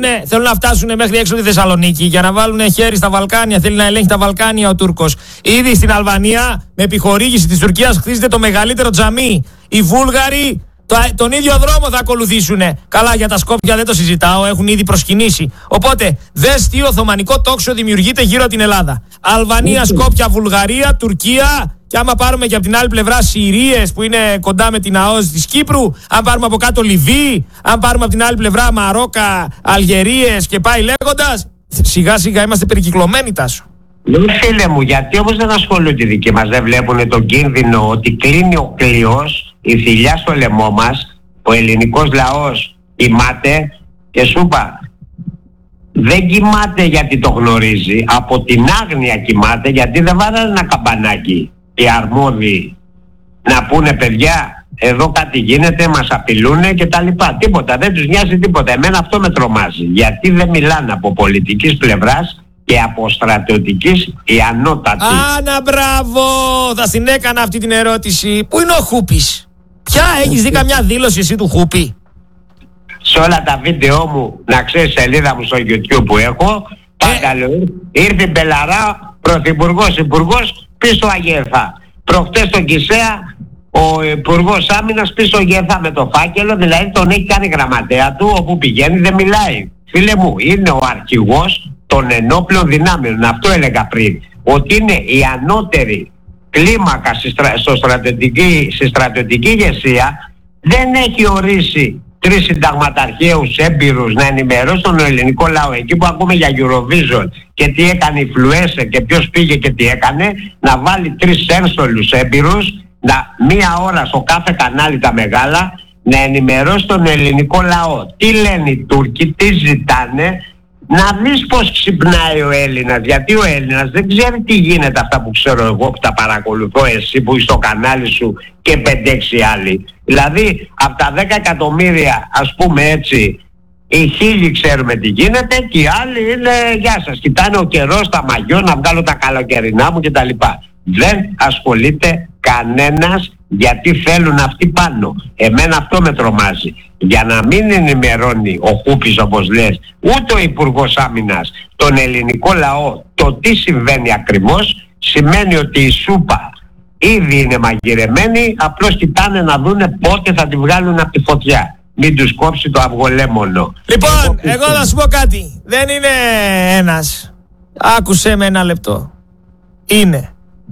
Speaker 14: να φτάσουν μέχρι έξω τη Θεσσαλονίκη για να βάλουν χέρι στα Βαλκάνια. Θέλει να ελέγχει τα Βαλκάνια ο Τούρκος. Ήδη στην Αλβανία, με επιχορήγηση της Τουρκίας, χτίζεται το μεγαλύτερο τζαμί. Οι Βούλγαροι τον ίδιο δρόμο θα ακολουθήσουν. Καλά, για τα Σκόπια δεν το συζητάω, έχουν ήδη προσκυνήσει. Οπότε, δες τι οθωμανικό τόξο δημιουργείται γύρω από την Ελλάδα. Αλβανία, Σκόπια, Βουλγαρία, Τουρκία. Και άμα πάρουμε και από την άλλη πλευρά Συρίες που είναι κοντά με την ΑΟΣ της Κύπρου, αν πάρουμε από κάτω Λιβύη, αν πάρουμε από την άλλη πλευρά Μαρόκα, Αλγερίες και πάει λέγοντας, σιγά σιγά είμαστε περικυκλωμένοι, Τάσο.
Speaker 15: Φίλε μου, γιατί όμως δεν ασχολούνται οι δικοί μας, δεν βλέπουν τον κίνδυνο ότι κλείνει ο κλειός, η θηλιά στο λαιμό μας, ο ελληνικός λαός κοιμάται και σου είπα, δεν κοιμάται γιατί το γνωρίζει, από την άγνοια κοιμάται γιατί δεν βάρανε ένα καμπανάκι οι αρμόδιοι να πούνε παιδιά εδώ κάτι γίνεται, μας απειλούνε και τα λοιπά. Τίποτα, δεν τους νοιάζει τίποτα. Εμένα αυτό με τρομάζει, γιατί δεν μιλάνε από πολιτικής πλευράς και από στρατιωτικής οι ανώτατοι.
Speaker 14: Άνα μπράβο, θα την έκανα αυτή την ερώτηση. Πού είναι ο Χούπης? Ποια έχεις δει καμιά δήλωση εσύ του Χούπη?
Speaker 15: Σε όλα τα βίντεο μου, να ξέρεις, σελίδα μου στο YouTube που έχω, πάντα λέω, ήρθε η Μπελαρά, πρωθυπουργός, υπουργός, πίσω Αγέφα. Προχτές στον Κισέα, ο υπουργός άμυνας πίσω Αγέφα με το φάκελο, δηλαδή τον έχει κάνει γραμματέα του, όπου πηγαίνει δεν μιλάει. Φίλε μου, είναι ο αρχηγός των ενόπλων δυνάμεων, αυτό έλεγα πριν, ότι είναι η ανώτερη κλίμακα στη στρατιωτική ηγεσία, δεν έχει ορίσει 3 συνταγματαρχαίους έμπειρους να ενημερώσουν τον ελληνικό λαό εκεί που ακούμε για Eurovision και τι έκανε η influencer και ποιος πήγε και τι έκανε, να βάλει 3 ένστολους έμπειρους μία ώρα στο κάθε κανάλι τα μεγάλα να ενημερώσει τον ελληνικό λαό. Τι λένε οι Τούρκοι, τι ζητάνε, να δεις πως ξυπνάει ο Έλληνας, γιατί ο Έλληνας δεν ξέρει τι γίνεται αυτά που ξέρω εγώ που τα παρακολουθώ, εσύ που είσαι στο κανάλι σου και 5-6 άλλοι. Δηλαδή από τα 10 εκατομμύρια ας πούμε έτσι, οι 1000 ξέρουμε τι γίνεται και οι άλλοι είναι γεια σας, κοιτάνε ο καιρός, τα μαγιό, να βγάλω τα καλοκαιρινά μου κτλ. Δεν ασχολείται κανένας γιατί θέλουν αυτοί πάνω. Εμένα αυτό με τρομάζει. Για να μην ενημερώνει ο Χούπης όπως λες, ούτε ο Υπουργός Άμυνας, τον ελληνικό λαό, το τι συμβαίνει ακριβώς, σημαίνει ότι η σούπα ήδη είναι μαγειρεμένη, απλώς κοιτάνε να δούνε πότε θα τη βγάλουν από τη φωτιά. Μην τους κόψει το αυγολέμονο.
Speaker 14: Λοιπόν, εγώ θα σου πω κάτι. Δεν είναι ένας. Άκουσέ με ένα λεπτό. Είναι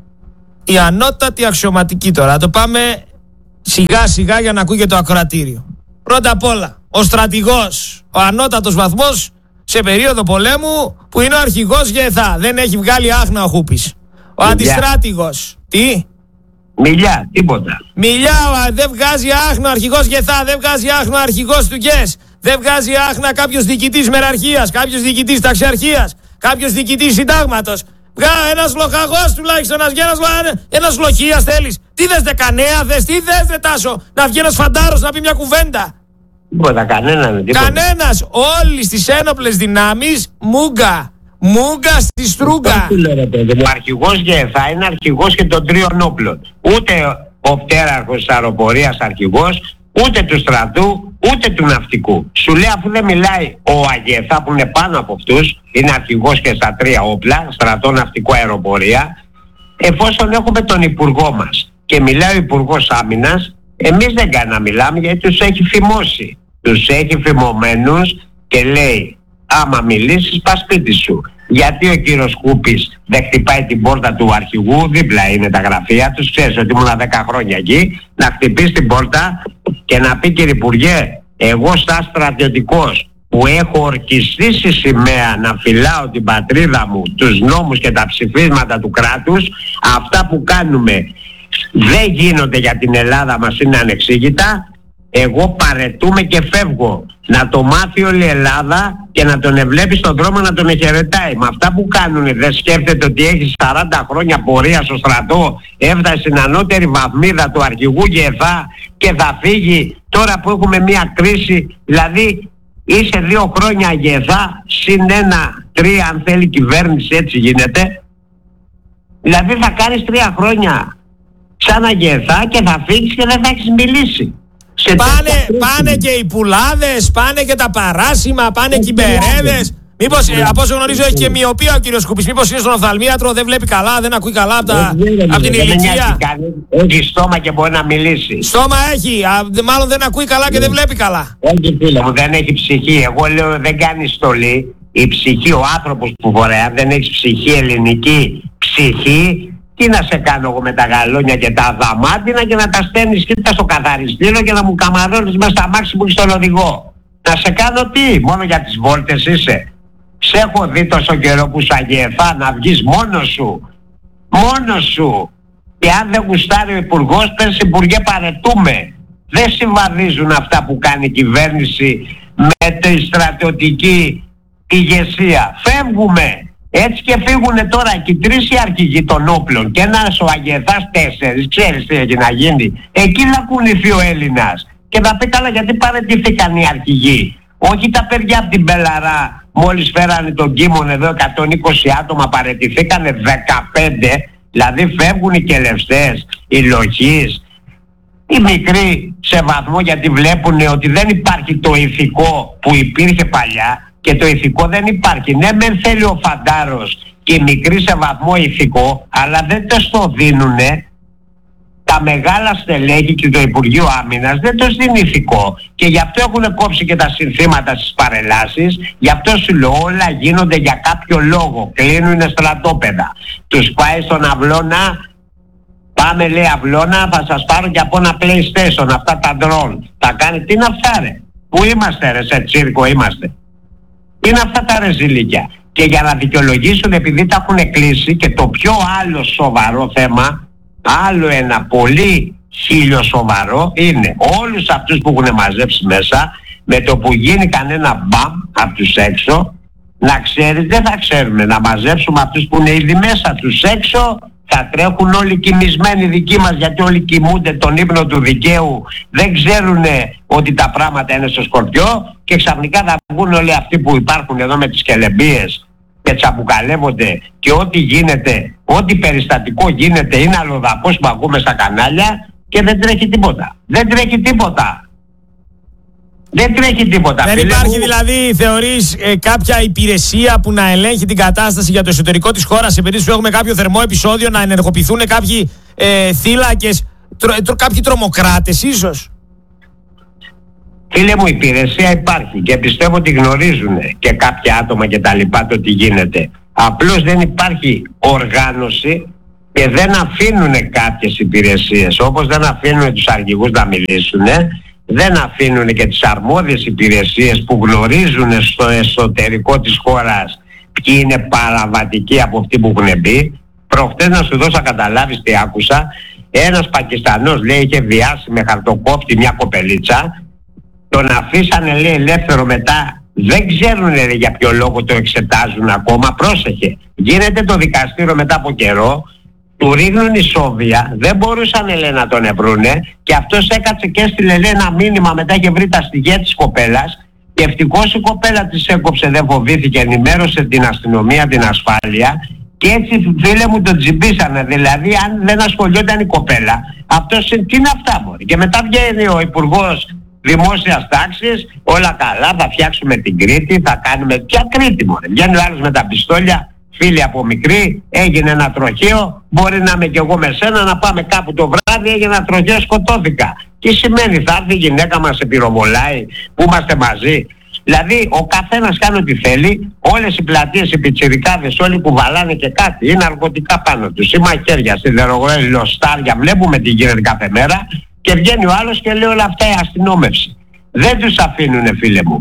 Speaker 14: η ανώτατη αξιωματική τώρα. Να το πάμε σιγά σιγά για να ακούγεται το ακροατήριο. Πρώτα απ' όλα, ο στρατηγός, ο ανώτατος βαθμός σε περίοδο πολέμου που είναι ο αρχηγός ΓΕΘΑ. Δεν έχει βγάλει άχνα ο Χούπης. Ο αντιστράτηγος. Τι?
Speaker 15: Μιλιά, τίποτα.
Speaker 14: Μιλιά, δεν βγάζει άχνα ο αρχηγός ΓΕΘΑ, δεν βγάζει άχνα ο αρχηγός του ΓΕΣ, δεν βγάζει άχνα κάποιος διοικητής μεραρχίας, κάποιος διοικητής ταξιαρχίας, κάποιος διοικητής συντάγματος. Ένας λοχαγός τουλάχιστον, ένας λοχείας θέλεις. Τι δες δεκανέα, τι δες δε Τάσο, να βγει ένας φαντάρος να πει μια κουβέντα.
Speaker 15: Τίποτα,
Speaker 14: κανένας. Όλοι στις ένοπλες δυνάμεις, μούγκα στη στρούγκα.
Speaker 15: Ο αρχηγός ΓΕΘΑ είναι αρχηγός και των τριών όπλων. Ούτε ο πτέραρχος της αεροπορίας αρχηγός, ούτε του στρατού, ούτε του ναυτικού. Σου λέει, αφού δεν μιλάει ο ΑΓΕΘΑ που είναι πάνω από αυτούς, είναι αρχηγός και στα τρία όπλα, στρατό, ναυτικό, αεροπορία, εφόσον έχουμε τον υπουργό μας και μιλάει ο υπουργός άμυνας, εμείς δεν κάνουμε να μιλάμε γιατί τους έχει φημώσει. Τους έχει φημωμένους και λέει, άμα μιλήσεις πας σπίτι σου. Γιατί ο κύριος Κούπης δεν χτυπάει την πόρτα του αρχηγού, δίπλα είναι τα γραφεία τους, ξέρεις ότι ήμουν 10 χρόνια εκεί, να χτυπήσει την πόρτα και να πει, κύριε Υπουργέ, εγώ σαν στρατιωτικός που έχω ορκιστεί στη σημαία να φυλάω την πατρίδα μου, τους νόμους και τα ψηφίσματα του κράτους, αυτά που κάνουμε δεν γίνονται για την Ελλάδα μας, είναι ανεξήγητα. Εγώ παρετούμε και φεύγω. Να το μάθει όλη η Ελλάδα και να τον ευλέπει στον δρόμο να τον εχαιρετάει. Με αυτά που κάνουνε δεν σκέφτεται ότι έχει 40 χρόνια πορεία στο στρατό, έφτασε στην ανώτερη βαθμίδα του αρχηγού ΓΕΘΑ και θα φύγει τώρα που έχουμε μια κρίση. Δηλαδή είσαι 2 χρόνια ΓΕΘΑ συν 1-3 αν θέλει κυβέρνηση, έτσι γίνεται. Δηλαδή θα κάνεις 3 χρόνια σαν ΓΕΘΑ και θα φύγεις και δεν θα έχεις μιλήσει.
Speaker 14: Πάνε και οι πουλάδες, πάνε και τα παράσιμα, πάνε και οι μπερέδες. Μήπως, από όσο γνωρίζω, έχει και μοιοπία ο κύριος Κούπης. Μήπως είναι στον οφθαλμίατρο, δεν βλέπει καλά, δεν ακούει καλά από την ηλικία.
Speaker 15: Έχει στόμα και μπορεί να μιλήσει.
Speaker 14: Στόμα έχει, μάλλον δεν ακούει καλά και δεν βλέπει καλά.
Speaker 15: Όχι φίλε μου, δεν έχει ψυχή. Εγώ λέω δεν κάνει στολή. Η ψυχή, ο άνθρωπος που φορέα, δεν έχει ψυχή, ελληνική ψυχή. Τι να σε κάνω εγώ με τα γαλόνια και τα δαμάτινα και να τα στέλνεις κοίτα στο καθαριστήριο και να μου καμαρώνεις μέσα στα μάξι που έχει στον οδηγό. Να σε κάνω τι, μόνο για τις βόλτες είσαι. Σε έχω δει τόσο καιρό που σου ΑΓΕΘΑ να βγεις μόνος σου. Μόνος σου. Και αν δεν γουστάρει ο υπουργός, πες υπουργέ παρετούμε. Δεν συμβαδίζουν αυτά που κάνει η κυβέρνηση με τη στρατιωτική ηγεσία. Φεύγουμε. Έτσι και φύγουνε τώρα και 3 οι αρχηγοί των όπλων και ένας ο ΑΓΕΘΑς 4, ξέρεις τι έχει να γίνει. Εκεί θα κουνηθεί ο Έλληνας και θα πει καλά γιατί παραιτηθήκαν οι αρχηγοί. Όχι τα παιδιά από την Μπελαρά, μόλις φέρανε τον Κίμον εδώ 120 άτομα παραιτηθήκανε 15, δηλαδή φεύγουν οι κελευστές, οι λοχείς, οι μικροί σε βαθμό γιατί βλέπουν ότι δεν υπάρχει το ηθικό που υπήρχε παλιά. Και το ηθικό δεν υπάρχει. Ναι, μεν θέλει ο φαντάρος και οι μικροί σε βαθμό ηθικό, αλλά δεν το στο δίνουνε. Τα μεγάλα στελέχη και το Υπουργείο Άμυνας δεν το δίνει ηθικό. Και γι' αυτό έχουν κόψει και τα συνθήματα στις παρελάσεις. Γι' αυτό σου λέω όλα γίνονται για κάποιο λόγο. Κλείνουνε στρατόπεδα. Τους πάει στον αυλώνα. Πάμε λέει αυλώνα, θα σας πάρω και από ένα PlayStation, αυτά τα drone. Θα κάνει, τι είναι αυτά ρε. Πού είμαστε ρε, σε τσίρκο είμαστε. Είναι αυτά τα ρεζιλίκια. Και για να δικαιολογήσουν επειδή τα έχουν κλείσει και το πιο άλλο σοβαρό θέμα, άλλο ένα πολύ χίλιο σοβαρό είναι όλους αυτούς που έχουν μαζέψει μέσα, με το που γίνει κανένα μπαμ από τους έξω, να ξέρεις δεν θα ξέρουμε να μαζέψουμε αυτούς που είναι ήδη μέσα, τους έξω θα τρέχουν όλοι κοιμισμένοι δικοί μας γιατί όλοι κοιμούνται τον ύπνο του δικαίου, δεν ξέρουν ότι τα πράγματα είναι στο σκορπιό και ξαφνικά θα βγουν όλοι αυτοί που υπάρχουν εδώ με τις κελεμπίες και τσαμπουκαλεύονται και ό,τι γίνεται, ό,τι περιστατικό γίνεται είναι αλλοδαπός που ακούμε στα κανάλια και δεν τρέχει τίποτα. Δεν τρέχει τίποτα. Δεν τρέχει τίποτα.
Speaker 14: Δεν υπάρχει δηλαδή, θεωρείς, κάποια υπηρεσία που να ελέγχει την κατάσταση για το εσωτερικό της χώρας σε περίπτωση που έχουμε κάποιο θερμό επεισόδιο, να ενεργοποιηθούν κάποιοι θύλακες, κάποιοι τρομοκράτες ίσως?
Speaker 15: Φίλε μου, η υπηρεσία υπάρχει και πιστεύω ότι γνωρίζουν και κάποια άτομα και τα λοιπά το τι γίνεται. Απλώς δεν υπάρχει οργάνωση και δεν αφήνουν κάποιες υπηρεσίες, όπως δεν αφήνουν τους αρχηγούς να μιλήσουν, δεν αφήνουν και τις αρμόδιες υπηρεσίες που γνωρίζουν στο εσωτερικό της χώρας ποιοι είναι παραβατικοί από αυτοί που έχουν μπει. Προχτές να σου δώσω καταλάβεις τι άκουσα. Ένας Πακιστανός λέει είχε βιάσει με χαρτοκόπτη μια κοπελίτσα, τον αφήσανε λέει ελεύθερο μετά, δεν ξέρουν λέει, για ποιο λόγο το εξετάζουν ακόμα. Πρόσεχε, γίνεται το δικαστήριο μετά από καιρό, του ρίχνουν ισόβια, δεν μπορούσαν λέει, να τον ευρούνε και αυτός έκατσε και έστειλε λέει, ένα μήνυμα, μετά είχε βρει τα στοιχεία της κοπέλας και ευτυχώς η κοπέλα της έκοψε, δεν φοβήθηκε, ενημέρωσε την αστυνομία, την ασφάλεια και έτσι φίλε μου τον τσιμπήσανε. Δηλαδή αν δεν ασχολιόταν η κοπέλα, αυτός τι είναι αυτά μωρή. Και μετά βγαίνει ο υπουργός δημόσιας τάξης, όλα καλά, θα φτιάξουμε την Κρήτη, θα κάνουμε ποια Κρήτη μωρή. Βγαίνει ο άλλος με τα πιστόλια, φίλοι από μικρή, έγινε ένα τροχαίο, μπορεί να είμαι κι εγώ με σένα, να πάμε κάπου το βράδυ, έγινε ένα τροχαίο, σκοτώθηκα. Τι σημαίνει, θα έρθει η γυναίκα μας σε πυροβολάει, που είμαστε μαζί. Δηλαδή ο καθένας κάνει ό,τι θέλει, όλες οι πλατείες, οι πιτσιρικάδες, όλοι που βαλάνε και κάτι, είναι ναρκωτικά πάνω τους, ή μαχαίρια, σιδερογόη, λοστάρια, βλέπουμε τι γίνεται κάθε μέρα και βγαίνει ο άλλος και λέει όλα αυτά η αστυνόμευση. Δεν τους αφήνουνε φίλε μου.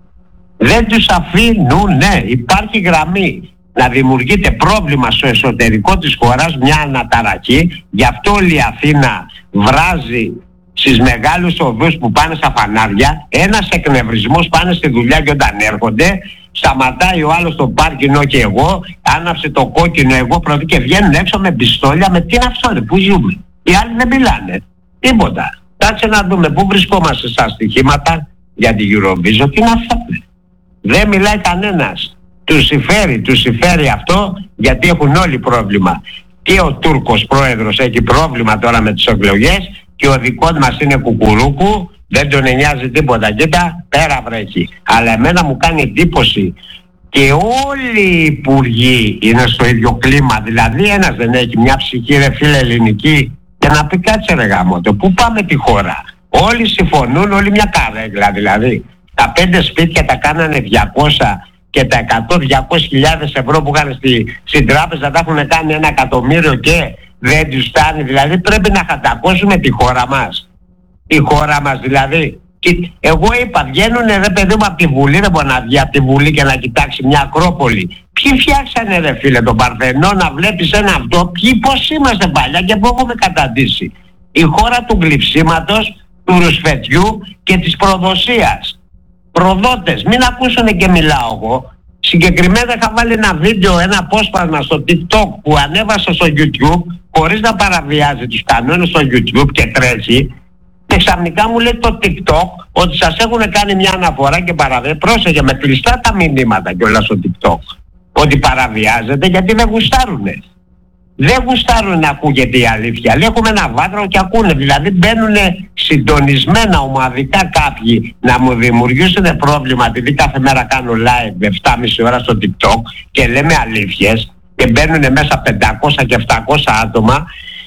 Speaker 15: Δεν τους αφήνουνε. Υπάρχει γραμμή. Να δημιουργείται πρόβλημα στο εσωτερικό της χώρας, μια αναταραχή, γι' αυτό όλη η Αθήνα βράζει στις μεγάλους οδούς που πάνε στα φανάρια, ένας εκνευρισμός, πάνε στη δουλειά και όταν έρχονται, σταματάει ο άλλος στο πάρκινο και εγώ, άναψε το κόκκινο εγώ πρώτη και βγαίνουν έξω με πιστόλια, με τι είναι αυτό ρε, πού ζούμε. Οι άλλοι δεν μιλάνε, τίποτα. Κάτσε να δούμε πού βρισκόμαστε στα στοιχήματα για την Eurovision, τι είναι αυτό. Δεν μιλάει κανένας. Τους συμφέρει αυτό γιατί έχουν όλοι πρόβλημα. Και ο Τούρκος πρόεδρος έχει πρόβλημα τώρα με τις εκλογές και ο δικός μας είναι κουκουρούκου, δεν τον νοιάζει τίποτα. Κοίτα, πέρα βρέχει. Αλλά εμένα μου κάνει εντύπωση και όλοι οι υπουργοί είναι στο ίδιο κλίμα. Δηλαδή ένας δεν έχει μια ψυχή ρε φίλε ελληνική και να πει κάτσε ρε γάμο, πού πάμε τη χώρα. Όλοι συμφωνούν, όλοι μια καρέγλα δηλαδή. Τα 5 σπίτια τα κάνανε 200 και τα 100-200.000 ευρώ που είχαν στην τράπεζα τα έχουν κάνει 1 εκατομμύριο και δεν τους φτάνει. Δηλαδή πρέπει να χατακώσουμε τη χώρα μας. Η χώρα μας δηλαδή. Και εγώ είπα βγαίνουνε ρε παιδί μου από τη Βουλή, δεν μπορεί να βγει από τη Βουλή και να κοιτάξει μια Ακρόπολη. Ποιοι φτιάξανε ρε φίλε τον Παρθενό, να βλέπεις ένα αυτό, ποιοι πώς είμαστε παλιά και πού έχουμε καταντήσει. Η χώρα του γλυψίματος, του ρουσφετιού και της προδοσίας. Προδότες, μην ακούσουν και μιλάω εγώ. Συγκεκριμένα είχα βάλει ένα βίντεο, ένα απόσπασμα στο TikTok που ανέβασα στο YouTube χωρίς να παραβιάζει τους κανόνες στο YouTube και τρέχει και ξαφνικά μου λέει το TikTok ότι σας έχουν κάνει μια αναφορά και παραβιάζει. Πρόσεχε με κλειστά τα μηνύματα κιόλας στο TikTok ότι παραβιάζεται γιατί δεν γουστάρουνε. Δεν γουστάρουν να ακούγεται η αλήθεια. Έχουμε ένα βάτρο και ακούνε. Δηλαδή μπαίνουν συντονισμένα ομαδικά κάποιοι να μου δημιουργήσουν πρόβλημα επειδή κάθε μέρα κάνω live 7,5 ώρα στο TikTok και λέμε αλήθειες και μπαίνουν μέσα 500 και 700 άτομα.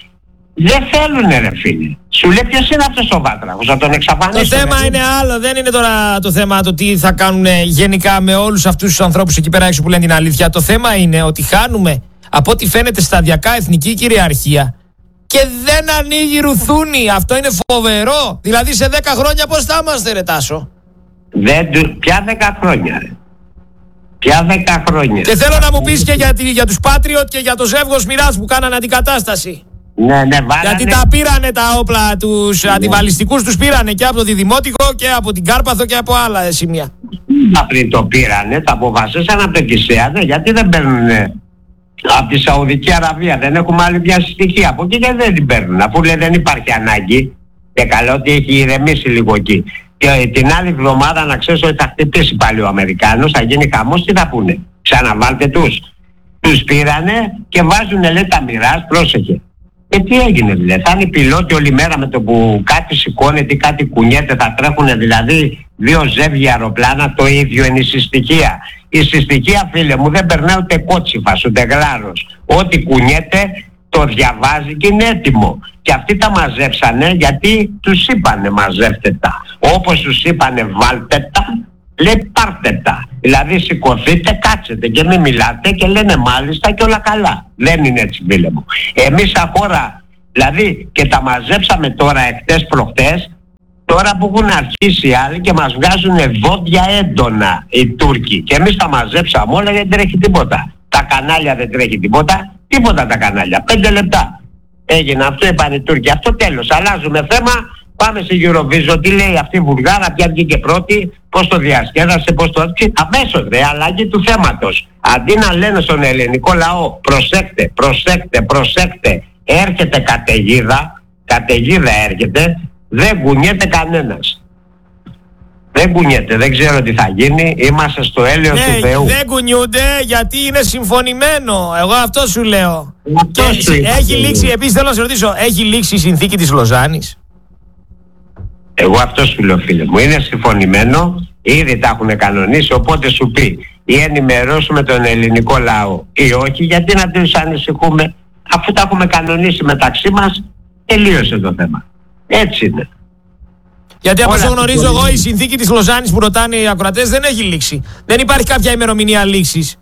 Speaker 15: Δεν θέλουνε ρε φίλοι. Σου λέει ποιος είναι αυτός ο βάτραχος, να τον εξαφανίσουν.
Speaker 14: Το θέμα είναι άλλο, δεν είναι τώρα το θέμα το τι θα κάνουν γενικά με όλους αυτούς τους ανθρώπους εκεί πέρα έξω που λένε την αλήθεια. Το θέμα είναι ότι χάνουμε από ό,τι φαίνεται σταδιακά εθνική κυριαρχία και δεν ανοίγει ρουθούνη. Αυτό είναι φοβερό. Δηλαδή σε 10 χρόνια πώς θα είμαστε ρε Τάσο.
Speaker 15: Ποια 10 χρόνια ρε. Ποια 10 χρόνια.
Speaker 14: Και θέλω να μου πεις και για τους Patriot και για το ζεύγος Μοιράς που κάνανε αντικατάσταση.
Speaker 15: Ναι, βάλανε.
Speaker 14: Γιατί τα πήρανε τα όπλα τους αντιβαλιστικούς, τους πήρανε και από το Διδημότικο και από την Κάρπαθο και από άλλα σημεία.
Speaker 15: Πριν το πήρανε, τα αποφασίσαν από το Κισέα, γιατί δεν παίρνουνε από τη Σαουδική Αραβία, δεν έχουμε άλλη μια στοιχεία από εκεί και δεν την παίρνουν, αφού λέει δεν υπάρχει ανάγκη και καλό ότι έχει ηρεμήσει λίγο εκεί. Και την άλλη εβδομάδα να ξέρεις ότι θα χτυπήσει πάλι ο Αμερικάνος, θα γίνει χαμός, τι θα πούνε, ξαναβάλτε τους πήρανε και βάζουνε λέει τα Μοιράς, πρόσεχε. Και τι έγινε δηλαδή, θα είναι οι πιλότοι όλη μέρα με το που κάτι σηκώνεται ή κάτι κουνιέται, θα τρέχουν δηλαδή 2 ζεύγια αεροπλάνα, το ίδιο είναι η συστοιχεία. Η συστοιχεία φίλε μου δεν περνάει ούτε κότσιφας ούτε γλάρος. Ό,τι κουνιέται το διαβάζει και είναι έτοιμο. Και αυτοί τα μαζέψανε γιατί τους είπανε μαζεύτε τα. Όπως τους είπανε βάλτε τα, Λέει πάρτε τα. Δηλαδή σηκωθείτε, κάτσετε και μην μιλάτε και λένε μάλιστα και όλα καλά. Δεν είναι έτσι, φίλε μου. Εμείς σαν χώρα, δηλαδή και τα μαζέψαμε τώρα εχθές προχτές, τώρα που έχουν αρχίσει οι άλλοι και μας βγάζουν δόντια έντονα οι Τούρκοι. Και εμείς τα μαζέψαμε όλα γιατί δεν τρέχει τίποτα. Τα κανάλια δεν τρέχει τίποτα τα κανάλια. 5 λεπτά. Έγινε αυτό, είπαν οι Τούρκοι. Αυτό τέλος. Αλλάζουμε θέμα. Πάμε στη Eurovision. Τι λέει αυτή η Βουλγάρα, ποια βγήκε πρώτη, πώς το διασκέδασε, πώς το. Αμέσως δε, αλλαγή του θέματος. Αντί να λένε στον ελληνικό λαό, προσέξτε, έρχεται καταιγίδα έρχεται, δεν κουνιέται κανένας. Δεν κουνιέται, δεν ξέρω τι θα γίνει, είμαστε στο έλεος του Θεού.
Speaker 14: Δεν κουνιούνται γιατί είναι συμφωνημένο, εγώ αυτό σου λέω. Έχει λήξει, επίσης θέλω να σε ρωτήσω, έχει λήξει η συνθήκη της Λοζάνης?
Speaker 15: Εγώ αυτό σου λέω, φίλε μου, είναι συμφωνημένο, ήδη τα έχουν κανονίσει, οπότε σου πει ή ενημερώσουμε τον ελληνικό λαό ή όχι, γιατί να τους ανησυχούμε, αφού τα έχουμε κανονίσει μεταξύ μας, τελείωσε το θέμα. Έτσι είναι.
Speaker 14: Γιατί από όσο γνωρίζω εγώ, η συνθήκη της Λοζάνης που ρωτάνε οι ακροατές δεν έχει λήξει. Δεν υπάρχει κάποια ημερομηνία λήξης.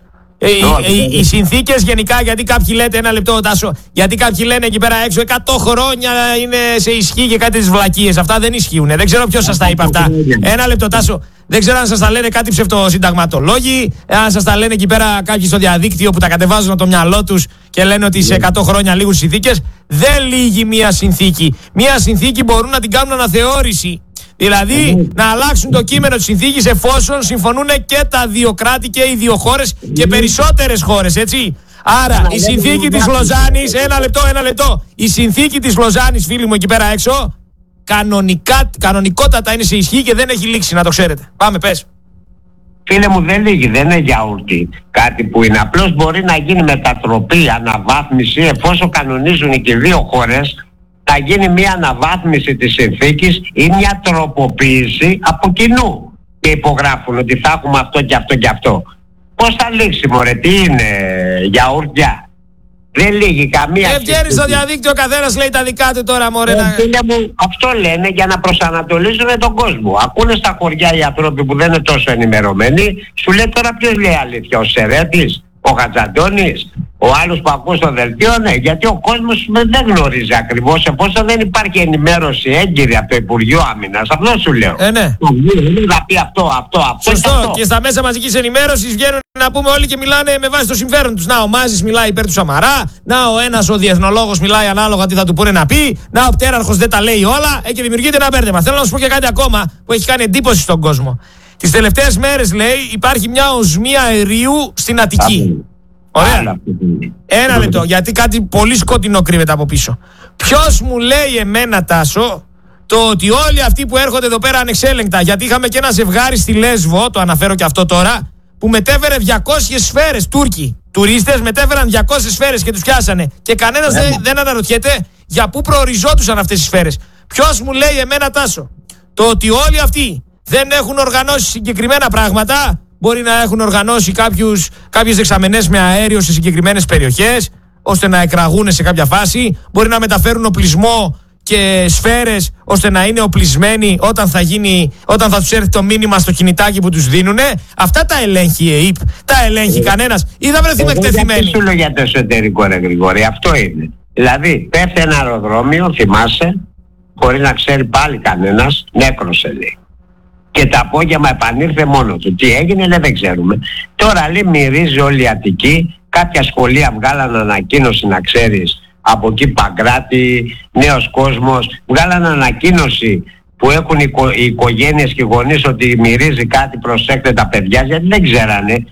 Speaker 14: Οι συνθήκες γενικά, γιατί κάποιοι λέτε, ένα λεπτό Τάσο, γιατί κάποιοι λένε εκεί πέρα έξω 100 χρόνια είναι σε ισχύ και κάτι τις βλακίες. Αυτά δεν ισχύουν. Δεν ξέρω ποιος σας τα είπε αυτά. Ένα λεπτό Τάσο. Δεν ξέρω αν σας τα λένε κάτι ψευτοσυνταγματολόγοι, αν σας τα λένε εκεί πέρα κάποιοι στο διαδίκτυο που τα κατεβάζουν από το μυαλό τους και λένε ότι σε 100 χρόνια λήγουν συνθήκες. Δεν λύγει μία συνθήκη. Μία συνθήκη μπορούν να την κάνουν αναθεώρηση. Δηλαδή να αλλάξουν το κείμενο της συνθήκης εφόσον συμφωνούν και τα δύο κράτη και οι δύο χώρες και περισσότερες χώρες, έτσι. Άρα η συνθήκη της Λοζάνης, ένα λεπτό, η συνθήκη της Λοζάνης, φίλοι μου εκεί πέρα έξω, κανονικότατα είναι σε ισχύ και δεν έχει λήξει, να το ξέρετε. Πάμε, πες.
Speaker 15: Φίλε μου, δεν λύγει, δεν είναι γιαούρτι κάτι που είναι. Απλώς μπορεί να γίνει μετατροπή, αναβάθμιση, εφόσον κανονίζουν και οι δύο χώρες, θα γίνει μια αναβάθμιση της συνθήκης ή μια τροποποίηση από κοινού. Και υπογράφουν ότι θα έχουμε αυτό και αυτό και αυτό. Πώς θα λήξει, μωρέ, τι είναι, γιαούρτια? Δεν λύγει καμία.
Speaker 14: Δεν βγαίνει στο διαδίκτυο, ο καθένας λέει τα δικά του τώρα, μωρέ.
Speaker 15: Φίλε μου, αυτό λένε για να προσανατολίζουν τον κόσμο. Ακούνε στα χωριά οι άνθρωποι που δεν είναι τόσο ενημερωμένοι, σου λέει τώρα ποιος λέει αλήθεια, ο Σερέτης, ο Χατζαντώνης, ο άλλος που ακούς στο δελτίο, ναι, γιατί ο κόσμος δεν γνωρίζει ακριβώς, εφόσον δεν υπάρχει ενημέρωση έγκυρη από το Υπουργείο Άμυνας. Αυτό σου λέω.
Speaker 14: Ναι.
Speaker 15: Θα πει αυτό.
Speaker 14: Σωστό. Και στα μέσα μαζικής ενημέρωσης βγαίνουν να πούμε όλοι και μιλάνε με βάση το συμφέρον τους. Να ο Μάζης μιλάει υπέρ του Σαμαρά, να ο ένας ο διεθνολόγος μιλάει ανάλογα τι θα του πούνε να πει, να ο πτέραρχος δεν τα λέει όλα και δημιουργείται ένα μπέρδεμα. Θέλω να σου πω και κάτι ακόμα που έχει κάνει εντύπωση στον κόσμο. Τις τελευταίες μέρες, λέει, υπάρχει μια οσμία αερίου στην Αττική. Ωραία. Ένα λεπτό, γιατί κάτι πολύ σκοτεινό κρύβεται από πίσω. Ποιος μου λέει εμένα, Τάσο, το ότι όλοι αυτοί που έρχονται εδώ πέρα ανεξέλεγκτα, γιατί είχαμε και ένα ζευγάρι στη Λέσβο, το αναφέρω και αυτό τώρα, που μετέφερε 200 σφαίρες, Τούρκοι τουρίστες μετέφεραν 200 σφαίρες και τους πιάσανε. Και κανένας δεν αναρωτιέται για πού προοριζόντουσαν αυτές οι σφαίρες. Ποιος μου λέει εμένα, Τάσο, το ότι όλοι αυτοί δεν έχουν οργανώσει συγκεκριμένα πράγματα? Μπορεί να έχουν οργανώσει κάποιες δεξαμενές με αέριο σε συγκεκριμένες περιοχές, ώστε να εκραγούν σε κάποια φάση. Μπορεί να μεταφέρουν οπλισμό και σφαίρες, ώστε να είναι οπλισμένοι όταν θα τους έρθει το μήνυμα στο κινητάκι που τους δίνουνε. Αυτά τα ελέγχει η ΕΕΠ, τα ελέγχει κανένας ή θα βρεθούμε εκτεθειμένοι?
Speaker 15: Δεν σου λέω για το εσωτερικό, ρε Γρηγόρη, αυτό είναι. Δηλαδή πέφτει ένα αεροδρόμιο, θυμάσαι, χωρίς να ξέρει πάλι κανένας, νέκρωσε, λέει. Και το απόγευμα επανήλθε μόνο του. Τι έγινε, λέει, δεν ξέρουμε. Τώρα, λέει, μυρίζει όλη η Αττική. Κάποια σχολεία βγάλαν ανακοίνωση, να ξέρεις, από εκεί Παγκράτη, Νέος Κόσμος, βγάλαν ανακοίνωση που έχουν οι οικογένειες και οι γονείς ότι μυρίζει κάτι, προσέξτε τα παιδιά, γιατί δεν ξέρανε.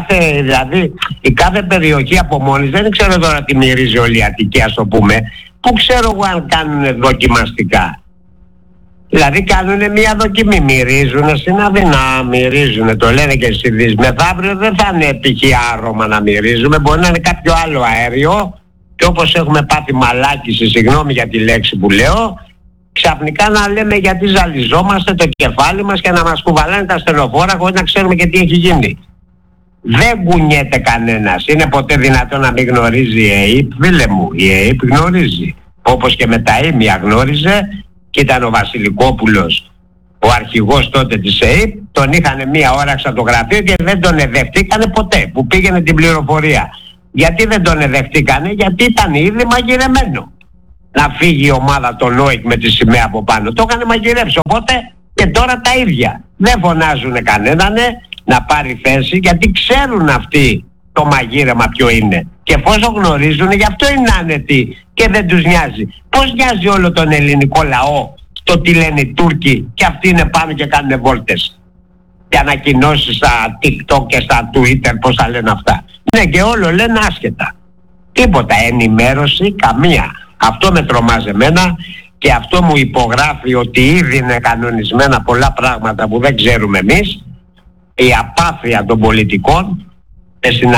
Speaker 15: Η κάθε περιοχή από μόνη, δεν ξέρω τώρα τι μυρίζει όλη η Αττική, ας το πούμε. Πού ξέρω εγώ αν κάνουν δοκιμαστικά? Δηλαδή κάνουν μια δοκιμή, μυρίζουν στην Αθήνα, μυρίζουν, το λένε και στις ειδήσεις. Μεθαύριο δεν θα είναι π.χ. άρωμα να μυρίζουμε, μπορεί να είναι κάποιο άλλο αέριο και όπως έχουμε πάθει μαλάκιση, συγγνώμη για τη λέξη που λέω, ξαφνικά να λέμε γιατί ζαλιζόμαστε το κεφάλι μας και να μας κουβαλάνε τα στενοφόρα χωρίς να ξέρουμε και τι έχει γίνει. Δεν κουνιέται κανένας. Είναι ποτέ δυνατόν να μην γνωρίζει η ΕΕΠ? Φίλε μου, η ΕΕΠ γνωρίζει. Όπως και με τα ίμια γνώριζε. Και ήταν ο Βασιλικόπουλος ο αρχηγός τότε της ΕΕΠ, τον είχαν μία ώρα στο γραφείο και δεν τον εδεχτήκανε ποτέ, που πήγαινε την πληροφορία. Γιατί δεν τον εδεχτήκανε? Γιατί ήταν ήδη μαγειρεμένο να φύγει η ομάδα των ΟΕΚ με τη σημαία από πάνω. Το είχαν μαγειρέψει, οπότε και τώρα τα ίδια. Δεν φωνάζουν κανέναν να πάρει θέση, γιατί ξέρουν αυτοί το μαγείρεμα ποιο είναι. Και εφόσον γνωρίζουν, γι' αυτό είναι άνετοι και δεν τους νοιάζει. Πώς νοιάζει όλο τον ελληνικό λαό το τι λένε οι Τούρκοι και αυτοί είναι πάνω και κάνουν βόλτες και ανακοινώσεις στα TikTok και στα Twitter, πώς θα λένε αυτά? Ναι, και όλο λένε άσχετα. Τίποτα, ενημέρωση καμία. Αυτό με τρομάζει εμένα και αυτό μου υπογράφει ότι ήδη είναι κανονισμένα πολλά πράγματα που δεν ξέρουμε εμείς. Η απάθεια των πολιτικών στην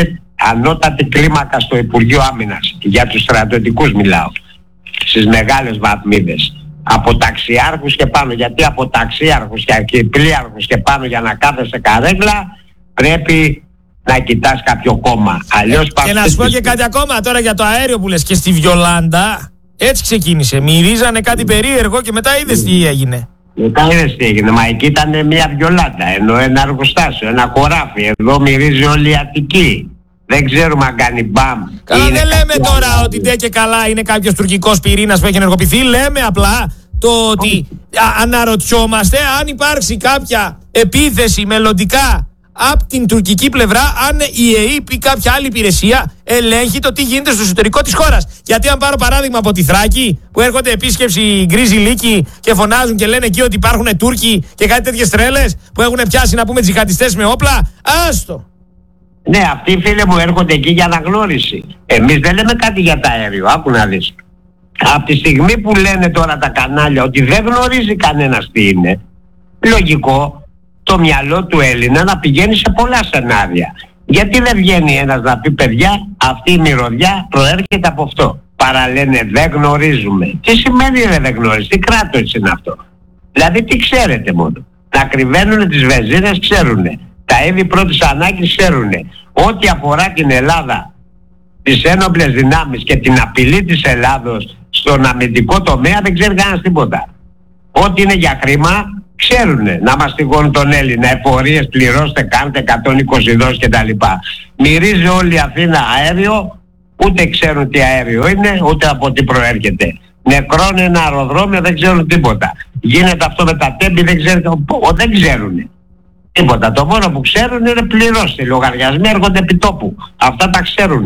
Speaker 15: ανώτατη κλίμακα στο Υπουργείο Άμυνας, για τους στρατιωτικούς μιλάω, στις μεγάλες βαθμίδες, από ταξιάρχους και πάνω, γιατί από ταξιάρχους και πλοίαρχους και πάνω για να κάθεσαι καρέγλα πρέπει να κοιτάς κάποιο κόμμα. Αλλιώς
Speaker 14: και να σου πω και κάτι ακόμα τώρα για το αέριο που λες, και στη Βιολάντα έτσι ξεκίνησε, μυρίζανε κάτι περίεργο και μετά είδες τι έγινε.
Speaker 15: Μετά είδες τι έγινε, μα εκεί ήταν μια Βιολάντα, ενώ ένα εργοστάσιο, ένα χωράφι, εδώ μυρίζει όλη η Αττική. Δεν ξέρουμε αν κάνει μπαμ.
Speaker 14: Καλά, δεν λέμε τώρα ότι ντε και καλά είναι κάποιος τουρκικός πυρήνας που έχει ενεργοποιηθεί. Λέμε απλά το ότι αναρωτιόμαστε αν υπάρξει κάποια επίθεση μελλοντικά από την τουρκική πλευρά, αν η ΕΕΠ ή κάποια άλλη υπηρεσία ελέγχει το τι γίνεται στο εσωτερικό της χώρας. Γιατί αν πάρω παράδειγμα από τη Θράκη, που έρχονται επίσκεψη γκρίζοι λύκοι και φωνάζουν και λένε εκεί ότι υπάρχουν Τούρκοι και κάτι τέτοιες τρέλες που έχουν πιάσει, να πούμε, τζιχαντιστές με όπλα, άστο.
Speaker 15: Ναι, αυτοί φίλοι μου έρχονται εκεί για αναγνώριση. Εμείς δεν λέμε κάτι για τα αέριο, άκου να δεις. Από τη στιγμή που λένε τώρα τα κανάλια ότι δεν γνωρίζει κανένας τι είναι, λογικό το μυαλό του Έλληνα να πηγαίνει σε πολλά σενάρια. Γιατί δεν βγαίνει ένας να πει, παιδιά, αυτή η μυρωδιά προέρχεται από αυτό? Παραλένε δεν γνωρίζουμε. Τι σημαίνει δεν γνωρίζει? Τι κράτος είναι αυτό? Δηλαδή τι ξέρετε μόνο? Να κρυβαίνουν τις βενζίνες ξέρουνε. Τα είδη πρώτης ανάγκης ξέρουνε. Ό,τι αφορά την Ελλάδα, τις ένοπλες δυνάμεις και την απειλή της Ελλάδος στον αμυντικό τομέα δεν ξέρει κανένας τίποτα. Ό,τι είναι για χρήμα ξέρουνε. Να μαστιγώνουν τον Έλληνα, εφορίες πληρώστε, κάντε 120 δόσεις κτλ. Μυρίζει όλη η Αθήνα αέριο, ούτε ξέρουν τι αέριο είναι, ούτε από τι προέρχεται. Νεκρώνει ένα αεροδρόμιο, δεν ξέρουν τίποτα. Γίνεται αυτό με τα τέμπη, δεν ξέρουν τίποτα. Το μόνο που ξέρουν είναι πληρώστε. Οι λογαριασμοί έρχονται επί τόπου. Αυτά τα ξέρουν.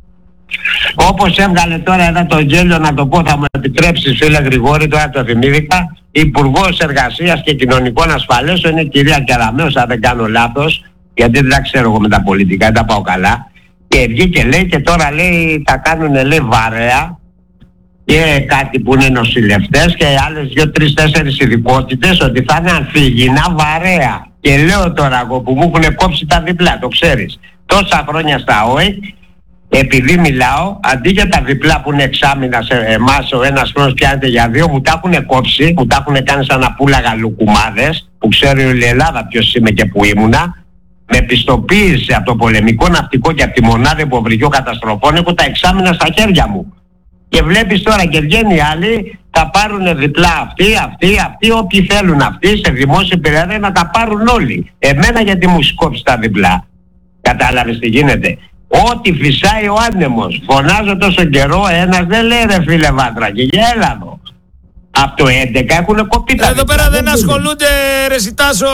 Speaker 15: Όπως έβγαλε τώρα εδώ το γέλιο, να το πω, θα μου επιτρέψεις φίλε Γρηγόρη, τώρα το θυμήθηκα, Υπουργός Εργασίας και Κοινωνικών Ασφαλέσεων είναι η κυρία Κεραμέως, αν δεν κάνω λάθος, γιατί δεν τα ξέρω εγώ με τα πολιτικά, δεν τα πάω καλά, και βγήκε λέει και τώρα λέει θα κάνουν λέει βαρέα και κάτι που είναι νοσηλευτές και άλλες 2-3-4 ειδικότητες, ότι θα είναι ανθυγιεινά βαρέα. Και λέω τώρα εγώ που μου έχουν κόψει τα διπλά, το ξέρεις, τόσα χρόνια στα ΟΕΚ, επειδή μιλάω, αντί για τα διπλά που είναι εξάμηνα σε εμάς, ο ένας χρόνος πιάνεται για 2, μου τα έχουν κόψει, μου τα έχουν κάνει σαν να πούλαγα λουκουμάδες, που ξέρει όλη η Ελλάδα ποιος είμαι και που ήμουνα, με πιστοποίηση από το πολεμικό ναυτικό και από τη μονάδα υποβρυχιού καταστροφών, έχω τα εξάμηνα στα χέρια μου. Και βλέπεις τώρα και βγαίνει άλλοι, θα πάρουν διπλά αυτοί, όποιοι θέλουν αυτοί, σε δημόσια περιοδία να τα πάρουν όλοι. Εμένα γιατί μου σκόψει τα διπλά? Κατάλαβες τι γίνεται? Ό,τι φυσάει ο άνεμος. Φωνάζω τόσο καιρό, ένας δεν λέει ρε φίλε Βάτρακη, για έλα εδώ. Από το 11 έχουν κοπεί τα
Speaker 14: εδώ πέρα δεν ασχολούνται ρε Σιτάσο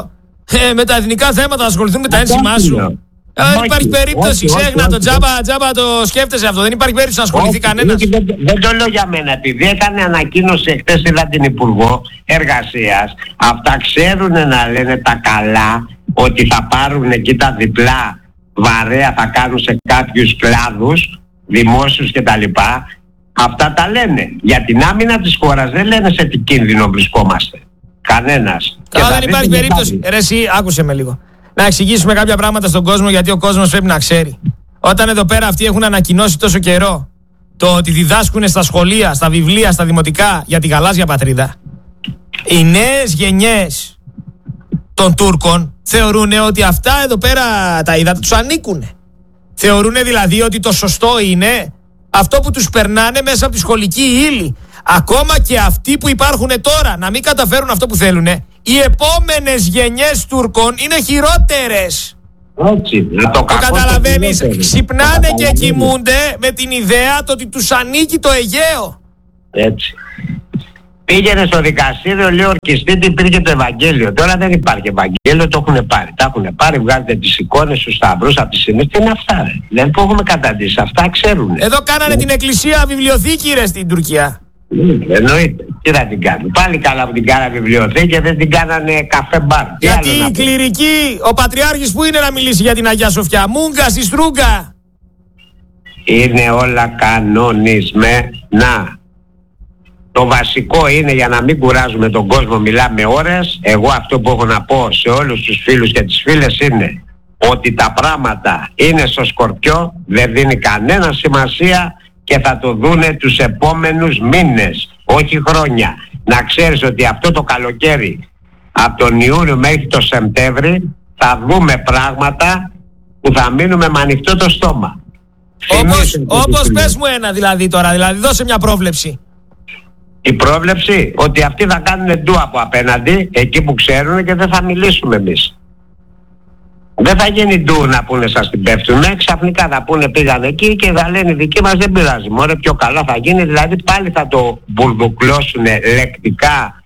Speaker 14: με τα εθνικά θέματα, ασχοληθούν με τα ένσημά σου. Δεν υπάρχει περίπτωση, ξέχνα το τζάμπα το σκέφτεσαι αυτό. Δεν υπάρχει περίπτωση να ασχοληθεί κανένας.
Speaker 15: Δεν το λέω για μένα. Επειδή έκανε ανακοίνωση εχθές, είδα την Υπουργό Εργασίας. Αυτά ξέρουν να λένε τα καλά, ότι θα πάρουν εκεί τα διπλά βαρέα, θα κάνουν σε κάποιους κλάδους δημόσιους κτλ. Αυτά τα λένε. Για την άμυνα της χώρας δεν λένε σε τι κίνδυνο βρισκόμαστε. Κανένας.
Speaker 14: Καλά, δεν υπάρχει περίπτωση. Ρε εσύ, άκουσε με λίγο. Να εξηγήσουμε κάποια πράγματα στον κόσμο, γιατί ο κόσμος πρέπει να ξέρει. Όταν εδώ πέρα αυτοί έχουν ανακοινώσει τόσο καιρό το ότι διδάσκουν στα σχολεία, στα βιβλία, στα δημοτικά για τη γαλάζια πατρίδα, οι νέες γενιές των Τούρκων θεωρούν ότι αυτά εδώ πέρα τα ύδατα τους ανήκουν. Θεωρούν δηλαδή ότι το σωστό είναι αυτό που τους περνάνε μέσα από τη σχολική ύλη. ακόμα και αυτοί που υπάρχουν τώρα να μην καταφέρουν αυτό που θέλουν, οι επόμενες γενιές Τούρκων είναι χειρότερες.
Speaker 15: Έτσι,
Speaker 14: το καταλαβαίνεις, ξυπνάνε και κοιμούνται με την ιδέα το ότι τους ανήκει το Αιγαίο.
Speaker 15: Έτσι. Πήγαινε στο δικαστήριο, λέει ο ορκιστήτη, υπήρχε το Ευαγγέλιο. Τώρα δεν υπάρχει Ευαγγέλιο, το έχουν πάρει. Τα έχουν πάρει, βγάζετε τις εικόνες στους σταυρούς από τις σημείες. Τι είναι αυτά, ρε? Δεν το έχουμε καταντήσει. Αυτά ξέρουν.
Speaker 14: Εδώ κάνανε την εκκλησία βιβλιοθήκη, ρε, στην Τουρκία.
Speaker 15: Εννοείται. Τι θα την κάνουν? Πάλι καλά που την κάνανε βιβλιοθήκη και δεν την κάνανε καφέ μπαρ.
Speaker 14: Γιατί η κληρική, ο Πατριάρχης που είναι να μιλήσει για την Αγία Σοφιά? Μούγκα στη Στρούγκα.
Speaker 15: Είναι όλα κανονισμένα. Το βασικό είναι, για να μην κουράζουμε τον κόσμο, μιλάμε ώρες. Εγώ αυτό που έχω να πω σε όλους τους φίλους και τις φίλες είναι ότι τα πράγματα είναι στο Σκορπιό, δεν δίνει κανένα σημασία και θα το δούνε τους επόμενους μήνες, όχι χρόνια. Να ξέρεις ότι αυτό το καλοκαίρι, από τον Ιούνιο μέχρι το Σεπτέμβρη, θα δούμε πράγματα που θα μείνουμε με ανοιχτό το στόμα.
Speaker 14: Όπως πες μου ένα δηλαδή τώρα, δηλαδή δώσε μια πρόβλεψη.
Speaker 15: Η πρόβλεψη ότι αυτοί θα κάνουν ντου από απέναντι, εκεί που ξέρουν, και δεν θα μιλήσουμε εμείς. Δεν θα γίνει ντου να πούνε σας την πέφτουνε, ξαφνικά θα πούνε πήγανε εκεί και θα λένε οι δικοί μας δεν πειράζει, μωρέ πιο καλά θα γίνει, δηλαδή πάλι θα το μπουρδουκλώσουν λεκτικά,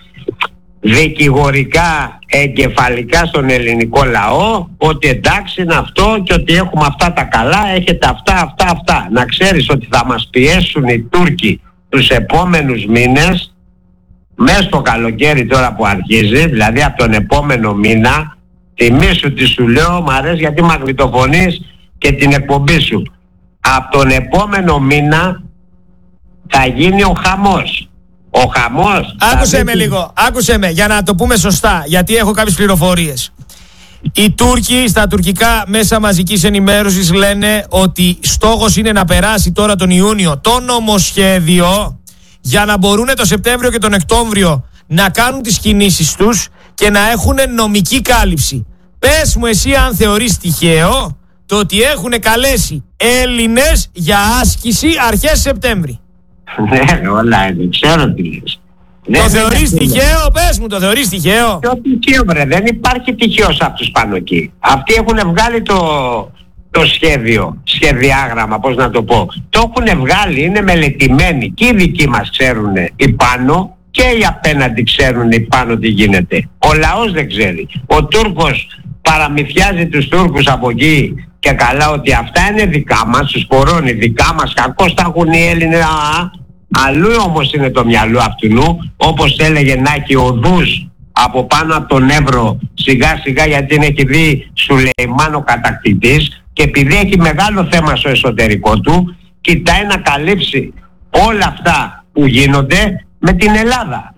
Speaker 15: δικηγορικά, εγκεφαλικά στον ελληνικό λαό, ότι εντάξει είναι αυτό και ότι έχουμε αυτά τα καλά, έχετε αυτά. Να ξέρεις ότι θα μας πιέσουν οι Τούρκοι τους επόμενους μήνες, μέσα στο καλοκαίρι τώρα που αρχίζει, δηλαδή από τον επόμενο μήνα. Θυμήσου τι σου λέω, μ' αρέσει γιατί μαγνητοφωνείς και την εκπομπή σου. Από τον επόμενο μήνα θα γίνει ο χαμός. Ο χαμός...
Speaker 14: Άκουσε με λίγο, άκουσε με, για να το πούμε σωστά, γιατί έχω κάποιες πληροφορίες. Οι Τούρκοι στα τουρκικά μέσα μαζικής ενημέρωσης λένε ότι στόχος είναι να περάσει τώρα τον Ιούνιο το νομοσχέδιο για να μπορούν το Σεπτέμβριο και τον Οκτώβριο να κάνουν τις κινήσεις τους και να έχουν νομική κάλυψη. Πες μου εσύ αν θεωρείς τυχαίο το ότι έχουν καλέσει Έλληνες για άσκηση αρχές Σεπτέμβρη.
Speaker 15: Ναι, όλα είναι, ξέρω τι λες.
Speaker 14: Το θεωρείς τυχαίο, πες μου, το θεωρείς τυχαίο?
Speaker 15: Ποιο τυχαίο, βρε, δεν υπάρχει τυχαίος από τους πάνω εκεί. Αυτοί έχουν βγάλει το σχεδιάγραμμα, πώς να το πω. Το έχουν βγάλει, είναι μελετημένοι και οι δικοί μας ξέρουν οι πάνω και οι απέναντι ξέρουν οι πάνω τι γίνεται. Ο λαός δεν ξέρει. Ο Τούρκος παραμυθιάζει τους Τούρκους από εκεί και καλά ότι αυτά είναι δικά μας, τους φορώνει δικά μας, κακώς τα έχουν οι Έλληνες. Αλλού όμως είναι το μυαλό αυτού, όπως έλεγε να έχει οδούς από πάνω από τον Εύρο σιγά σιγά, γιατί την έχει δει Σουλεϊμάν ο κατακτητής, και επειδή έχει μεγάλο θέμα στο εσωτερικό του, κοιτάει να καλύψει όλα αυτά που γίνονται με την Ελλάδα.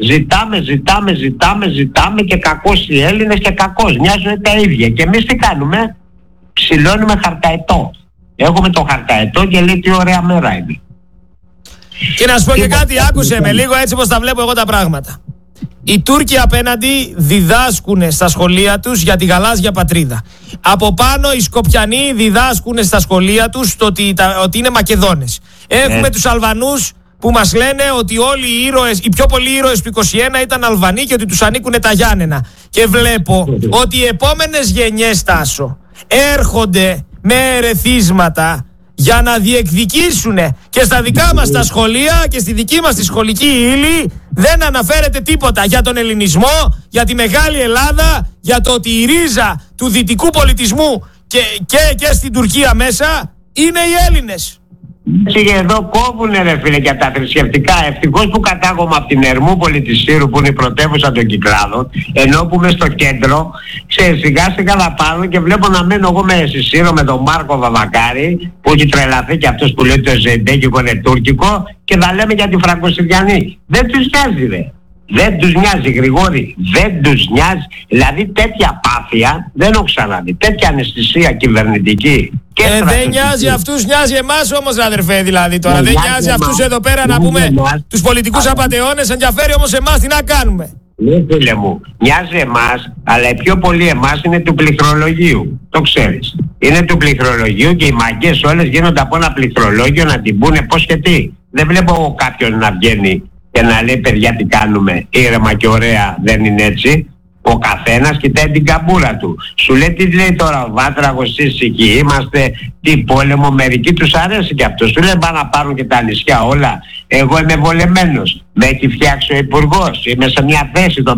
Speaker 15: Ζητάμε και κακώς οι Έλληνες και κακώς. Μοιάζουν τα ίδια. Και εμείς τι κάνουμε? Ψηλώνουμε χαρταετό. Έχουμε το χαρταετό και λέει τι ωραία μέρα είναι.
Speaker 14: Και να σου πω και κάτι, άκουσε με λίγο έτσι πως τα βλέπω εγώ τα πράγματα. Οι Τούρκοι απέναντι διδάσκουν στα σχολεία τους για τη γαλάζια πατρίδα. Από πάνω οι Σκοπιανοί διδάσκουν στα σχολεία τους το ότι είναι Μακεδόνες. Έχουμε τους Αλβανούς που μας λένε ότι όλοι οι ήρωες, οι πιο πολλοί ήρωες του 21 ήταν Αλβανοί και ότι τους ανήκουν τα Γιάννενα. Και βλέπω ότι οι επόμενες γενιές, Τάσο, έρχονται με ερεθίσματα για να διεκδικήσουν, και στα δικά μας τα σχολεία και στη δική μας τη σχολική ύλη δεν αναφέρεται τίποτα για τον ελληνισμό, για τη μεγάλη Ελλάδα, για το ότι η ρίζα του δυτικού πολιτισμού και στην Τουρκία μέσα είναι οι Έλληνες.
Speaker 15: Και εδώ κόβουνε ρε φίλε για τα θρησκευτικά. Ευτυχώς που κατάγομαι από την Ερμούπολη της Σύρου που είναι η πρωτεύουσα των Κυκλάδων, ενώ που είμαι στο κέντρο, σιγά σιγά θα πάρω και βλέπω να μένω εγώ στη Σύρο με τον Μάρκο Βαβακάρη που έχει τρελαθεί και αυτός που λέει το Ζεντέκικο είναι τουρκικό, και θα λέμε για τη Φραγκοσυριανή. Δεν τους νοιάζει ρε. Δεν τους νοιάζει, Γρηγόρη, δεν τους νοιάζει. Δηλαδή τέτοια πάθεια δεν έχω ξαναδεί, τέτοια αναισθησία κυβερνητική.
Speaker 14: Δεν νοιάζει αυτούς, νοιάζει εμάς όμως αδερφέ, δηλαδή τώρα. Δεν νοιάζει αυτούς εδώ πέρα να πούμε τους πολιτικούς απατεώνες, ενδιαφέρει όμως εμάς τι να κάνουμε.
Speaker 15: Ναι φίλε μου, νοιάζει εμάς, αλλά πιο πολύ εμάς είναι του πληκτρολογίου, το ξέρεις. Είναι του πληκτρολογίου και οι μαγκές όλες γίνονται από ένα πληκτρολόγιο να την πούνε πώς και τι. Δεν βλέπω κάποιον να βγαίνει και να λέει παιδιά τι κάνουμε, ήρεμα και ωραία, δεν είναι έτσι. Ο καθένας κοιτάει την καμπούρα του. Σου λέει τι λέει τώρα ο Βάτραγος, εσείς εκεί είμαστε, τι πόλεμο, μερικοί τους αρέσει και αυτό. Σου λέει πάνε να πάρουν και τα νησιά όλα. Εγώ είμαι βολεμένος, με έχει φτιάξει ο Υπουργός, είμαι σε μια θέση